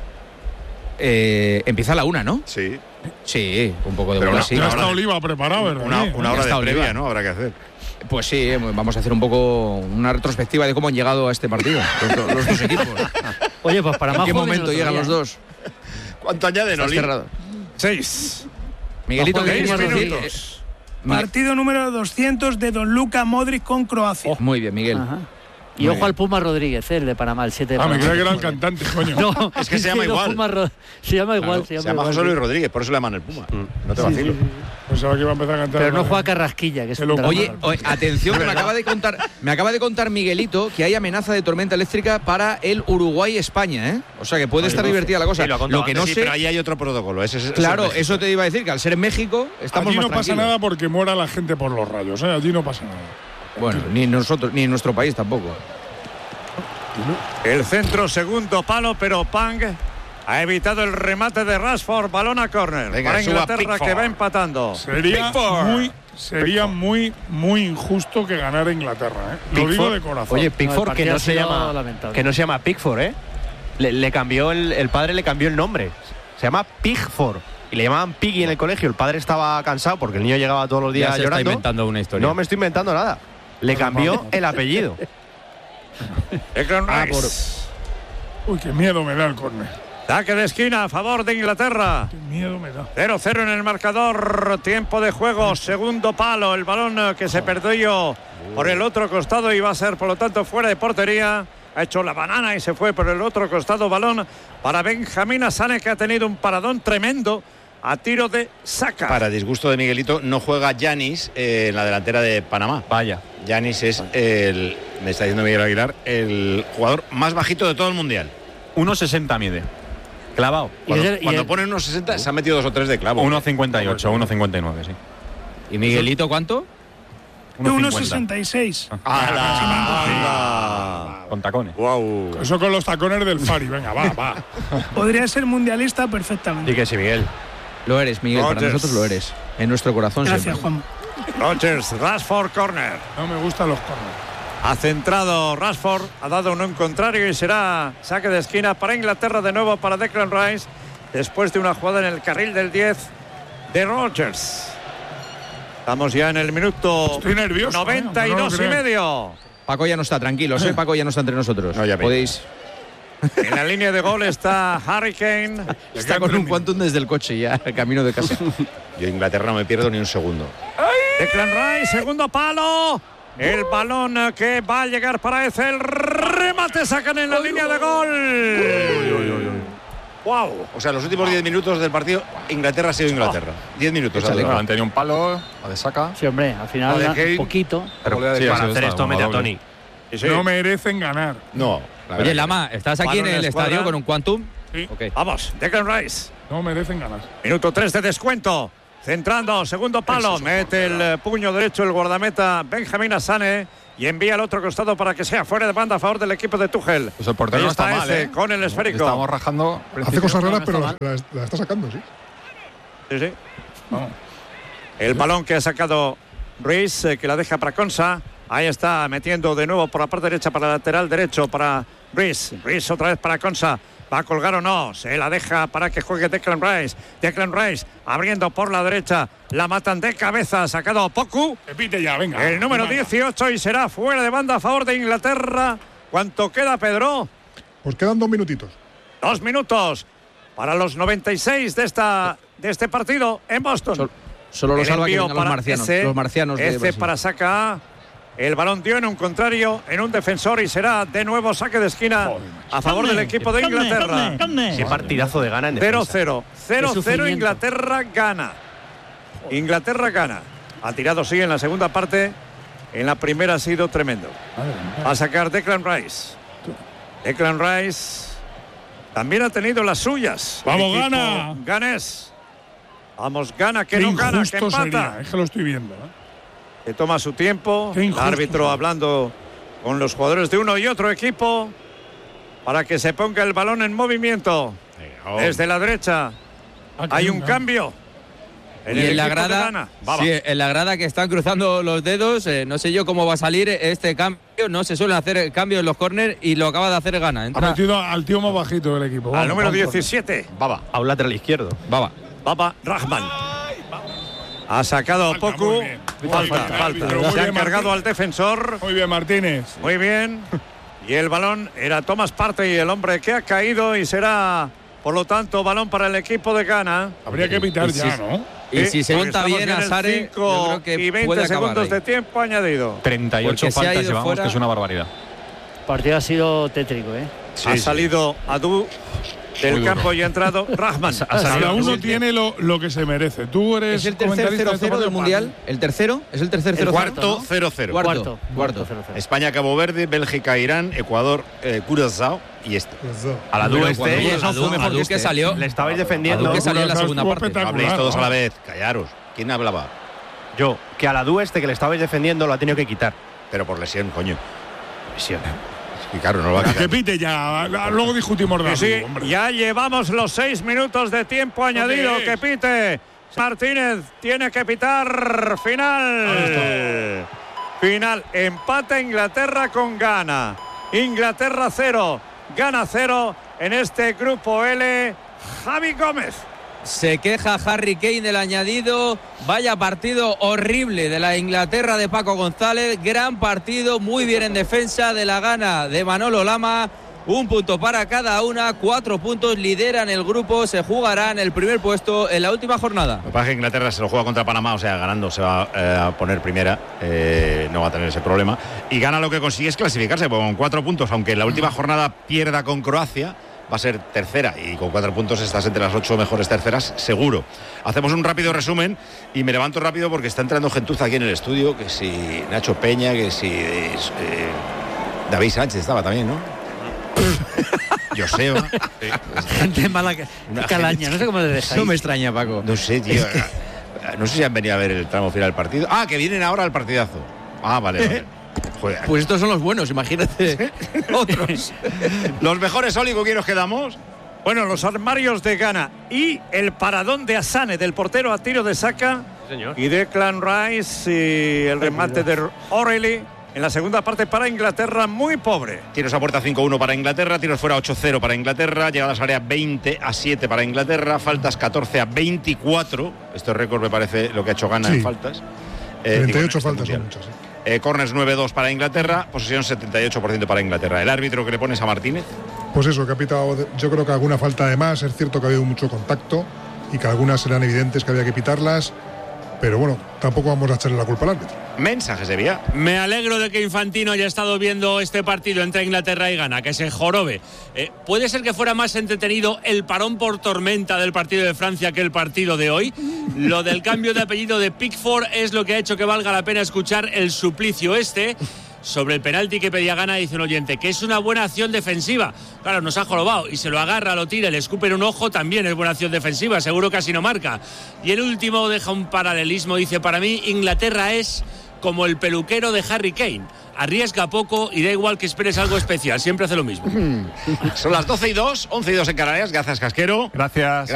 Eh, empieza a la una, ¿no? Sí. Sí, un poco de Pero bola, una- sí. Ya una está hora- Oliva preparado, ¿verdad? Una, Sí. una Ya hora de está, Oliva. previa, ¿no? Habrá que hacer. Pues sí, eh, vamos a hacer un poco una retrospectiva de cómo han llegado a este partido los, do- los dos equipos. Oye, pues para ¿En más qué jóvenes momento el otro llegan día, los ¿eh? dos? ¿Cuánto añaden, Estás Oli? cerrado. Seis. Miguelito, ¿qué Seis querías decir? minutos. Mi- Partido número doscientos de Don Luka Modric con Croacia. Muy bien, Miguel. Ajá. Y Muy ojo bien. al Puma Rodríguez, el de Panamá, el siete de Ah, me Panamá. creía que era el cantante, coño. No, Es que se llama no, igual. Puma Ro- se llama igual, Claro, se llama, se llama igual, José Luis sí. Rodríguez, por eso le llaman el Puma. No te Sí, vacilo. sí, sí. Pensaba que iba a empezar a cantar. Pero no otra juega vez. Carrasquilla, que es Se un lo- drama. Oye, oye, atención, que me acaba de contar, me acaba de contar Miguelito que hay amenaza de tormenta eléctrica para el Uruguay-España, ¿eh? O sea que puede estar divertida la cosa. Sí, lo ha contado Lo que antes, no Sí, sé, pero ahí hay otro protocolo. Ese es, ese claro, es México. eso te iba a decir, que al ser en México estamos Allí más no pasa tranquilos. nada porque muera la gente por los rayos, ¿eh? Allí no pasa nada. Bueno, ni nosotros, ni en nuestro país tampoco. El centro, segundo palo, pero Pang ha evitado el remate de Rashford. Balón a córner. Venga, Para suba Inglaterra, Pickford. que va empatando. Sería Pickford. muy, sería muy, muy injusto que ganara Inglaterra, ¿eh? Lo digo Pickford. de corazón. Oye, No, el Pickford, que partido no ha se sido llama lamentable. que no se llama Pickford, ¿eh? Le, le cambió el, el padre le cambió el nombre. Se llama Pigford. Y le llamaban Piggy en el colegio. El padre estaba cansado porque el niño llegaba todos los días Ya se está llorando. inventando una historia. No me estoy inventando nada. Le cambió el apellido. Declan Ah, Rice. Uy, qué miedo me da el córner. Saque de esquina a favor de Inglaterra. Qué miedo me da. cero cero en el marcador. Tiempo de juego. Segundo palo. El balón eh, que se perdió por el otro costado y va a ser, por lo tanto, fuera de portería. Ha hecho la banana y se fue por el otro costado. Balón para Benjamín Asane, que ha tenido un paradón tremendo a tiro de Saka. Para disgusto de Miguelito, no juega Yanis eh, en la delantera de Panamá. Vaya. Yanis es el, me está diciendo Miguel Aguilar, el jugador más bajito de todo el mundial. uno sesenta mide. Clavado. Cuando, Y el- y cuando el- ponen unos sesenta, se han metido dos o tres de clavo. uno cincuenta y ocho, uno cincuenta y nueve, sí. ¿Y Miguelito cuánto? uno sesenta y seis. ¡Hala! Con tacones. Wow. Eso con los tacones del Fari. Venga, va, va. Podría ser mundialista perfectamente. Y que sí, Miguel. Lo eres, Miguel, para Rodgers. nosotros lo eres. En nuestro corazón Gracias, siempre. Juan. Rodgers, Rashford, corner. No me gustan los córneres. Ha centrado Rashford, ha dado un contrario y será saque de esquina para Inglaterra, de nuevo para Declan Rice, después de una jugada en el carril del diez de Rodgers. Estamos ya en el minuto Estoy nervioso, noventa y ¿eh? Aunque no dos lo y crean. medio. Paco ya no está, tranquilos, ¿eh? Paco ya no está entre nosotros. No, ya me- Podéis. En la línea de gol está Harry Kane. Está con un quantum desde el coche ya, camino de casa. Yo Inglaterra no me pierdo ni un segundo. Declan Rice, segundo palo. El balón que va a llegar para ese. El remate sacan en la línea de gol. Wow. O sea, los últimos diez minutos del partido, Inglaterra ha sido Inglaterra. diez minutos. Han tenido un palo, a de saca. Sí, hombre, al final Vale, un Kane. poquito. Pero Sí, para sí, hacer está, esto mete a doble. Tony. Sí. No merecen ganar. No. la Oye, verdad Lama, ¿estás aquí Balón en el en escuadra. estadio con un quantum? Sí. Ok. Vamos, Declan Rice. No merecen ganar. Minuto tres de descuento. Centrando, segundo palo. Mete el eh, puño derecho el guardameta Benjamín Asane y envía al otro costado para que sea fuera de banda a favor del equipo de Tuchel. Pues el portero Ahí no está está mal, ese, ¿eh? con el esférico. Estamos rajando. Hace cosas raras, no pero está la, la está sacando, sí. Sí, sí. Vamos. El balón que ha sacado Ruiz, eh, que la deja para Consa. Ahí está metiendo de nuevo por la parte derecha para el lateral derecho para Ruiz. Ruiz otra vez para Consa. ¿Va a colgar o no? Se la deja para que juegue Declan Rice. Declan Rice abriendo por la derecha. La matan de cabeza. Sacado Poku. Repite ya, venga. El número Venga. dieciocho y será fuera de banda a favor de Inglaterra. ¿Cuánto queda, Pedro? Pues quedan dos minutitos. Dos minutos para los noventa y seis de, esta, de este partido en Boston. Sol- solo lo El salva que envío vengan los para marcianos, ese, los marcianos de ese Brasil. para Saka. El balón dio en un contrario, en un defensor y será de nuevo saque de esquina a favor del equipo de Inglaterra. Qué partidazo de gana en cero defensa. cero. cero cero sufrimiento. Inglaterra gana. Inglaterra gana. Ha tirado sí en la segunda parte. En la primera ha sido tremendo. Va a sacar Declan Rice. Declan Rice también ha tenido las suyas. ¡Vamos, El equipo gana! Ganés. Vamos, gana, que Qué no gana, que injusto empata. sería, es que lo estoy viendo. ¿eh? Que toma su tiempo. Qué El injusto árbitro son. hablando con los jugadores de uno y otro equipo para que se ponga el balón en movimiento. Desde la derecha Ah, que hay hay un un cambio. En Y el en la equipo de grada, Ghana. Baba. sí, en la grada que están cruzando los dedos, eh, no sé yo cómo va a salir este cambio, no se suelen hacer cambios en los córneres y lo acaba de hacer Ghana. Ha Entra metido al tío más bajito del equipo. Al Vamos, número vamos. diecisiete. Baba. A un lateral izquierdo. Baba. Baba Rahman. Ha sacado Falta, Poku. muy bien. Muy Falta, bien, falta. árbitro, muy Se ha bien, encargado Martín. al defensor. Muy bien, Martínez. Muy bien. Y el balón era Thomas Partey, el hombre que ha caído y será, por lo tanto, balón para el equipo de Ghana. Habría que evitar Y ya, si- ¿no? Y Sí, si se porque monta estamos bien en a el Sare, cinco yo creo que y puede veinte acabar segundos ahí. de tiempo añadido. treinta y ocho Porque se ha faltas ido llevamos, fuera- que es una barbaridad. El partido ha sido tétrico, ¿eh? ha salido Adu del Muy duro. campo y ha entrado Rahman. Cada uno tiene lo, lo que se merece. Tú eres ¿Es el tercer comentarista cero de este cero del partido, Mundial? ¿El tercero? ¿Es el tercer cero cero? Cuarto, cero cero. Cuarto. Cuarto. Cuarto. cero cero. España, Cabo Verde, Bélgica, Irán, Ecuador, eh, Curazao y este. A la Pero dúo cuando este. Adu- Adu- mejor Adu que que este. salió- Le estabais defendiendo. Adu que salió en la Curazao segunda estuvo parte. espectacular, Habléis todos a ¿no? la vez, callaros. ¿Quién hablaba? Yo, que a la dúo este que le estabais defendiendo lo ha tenido que quitar. Pero por lesión, coño. Lesión. Y claro, no lo va a Que quitar. pite ya. Luego discutimos de Que sí, algo, hombre. ya llevamos los seis minutos de tiempo añadido. es? Que pite. Martínez tiene que pitar. Final. Final. Empata Inglaterra con Ghana. Inglaterra cero. Ghana cero en este grupo L. Javi Gómez. Se queja Harry Kane del añadido. Vaya partido horrible de la Inglaterra de Paco González. Gran partido, muy bien en defensa de la Ghana de Manolo Lama. Un punto para cada una, cuatro puntos, lideran el grupo, se jugarán el primer puesto en la última jornada. Lo que pasa es que Inglaterra se lo juega contra Panamá, o sea, ganando se va eh, a poner primera, eh, no va a tener ese problema. Y Ghana lo que consigue es clasificarse, porque con cuatro puntos, aunque en la última jornada pierda con Croacia, va a ser tercera y con cuatro puntos estás entre las ocho mejores terceras, seguro. Hacemos un rápido resumen y me levanto rápido porque está entrando gentuza aquí en el estudio, que si Nacho Peña, que si eh, David Sánchez estaba también, ¿no? Joseba. Gente mala que Una calaña, gente- no sé cómo le dejáis. No me extraña, Paco. No sé, tío. No sé si han venido a ver el tramo final del partido. Ah, que vienen ahora al partidazo. Ah, vale, vale. Joder. Pues estos son los buenos, imagínate. Otros. Los mejores, Oli, ¿con quién nos quedamos? Bueno, los armarios de Ghana y el paradón de Asane, del portero a tiro de Saka. Señor. Y Declan Rice y el remate de O'Reilly. En la segunda parte para Inglaterra, muy pobre. Tiros a puerta cinco uno para Inglaterra, tiros fuera ocho cero para Inglaterra, llegadas a área veinte a siete para Inglaterra, faltas catorce a veinticuatro. Este récord me parece lo que ha hecho Ghana Sí. en faltas. Eh, treinta y digo, en ocho este faltas son mundial. muchas. ¿eh? Eh, corners nueve dos para Inglaterra, posesión setenta y ocho por ciento para Inglaterra. ¿El árbitro que le pones a Martínez? Pues eso, que ha pitado, yo creo que alguna falta de más. Es cierto que ha habido mucho contacto y que algunas eran evidentes que había que pitarlas, pero bueno, tampoco vamos a echarle la culpa al árbitro. Mensajes de vía. Me alegro de que Infantino haya estado viendo este partido entre Inglaterra y Ghana, que se jorobe. Eh, ¿Puede ser que fuera más entretenido el parón por tormenta del partido de Francia que el partido de hoy? Lo del cambio de apellido de Pickford es lo que ha hecho que valga la pena escuchar el suplicio este. Sobre el penalti que pedía Ghana, dice un oyente, que es una buena acción defensiva. Claro, nos ha jorobado y se lo agarra, lo tira, le escupe en un ojo, también es buena acción defensiva, seguro que así no marca. Y el último deja un paralelismo, dice, para mí Inglaterra es como el peluquero de Harry Kane. Arriesga poco y da igual que esperes algo especial, siempre hace lo mismo. Son las doce y dos, once y dos en Canarias, gracias Casquero. Gracias.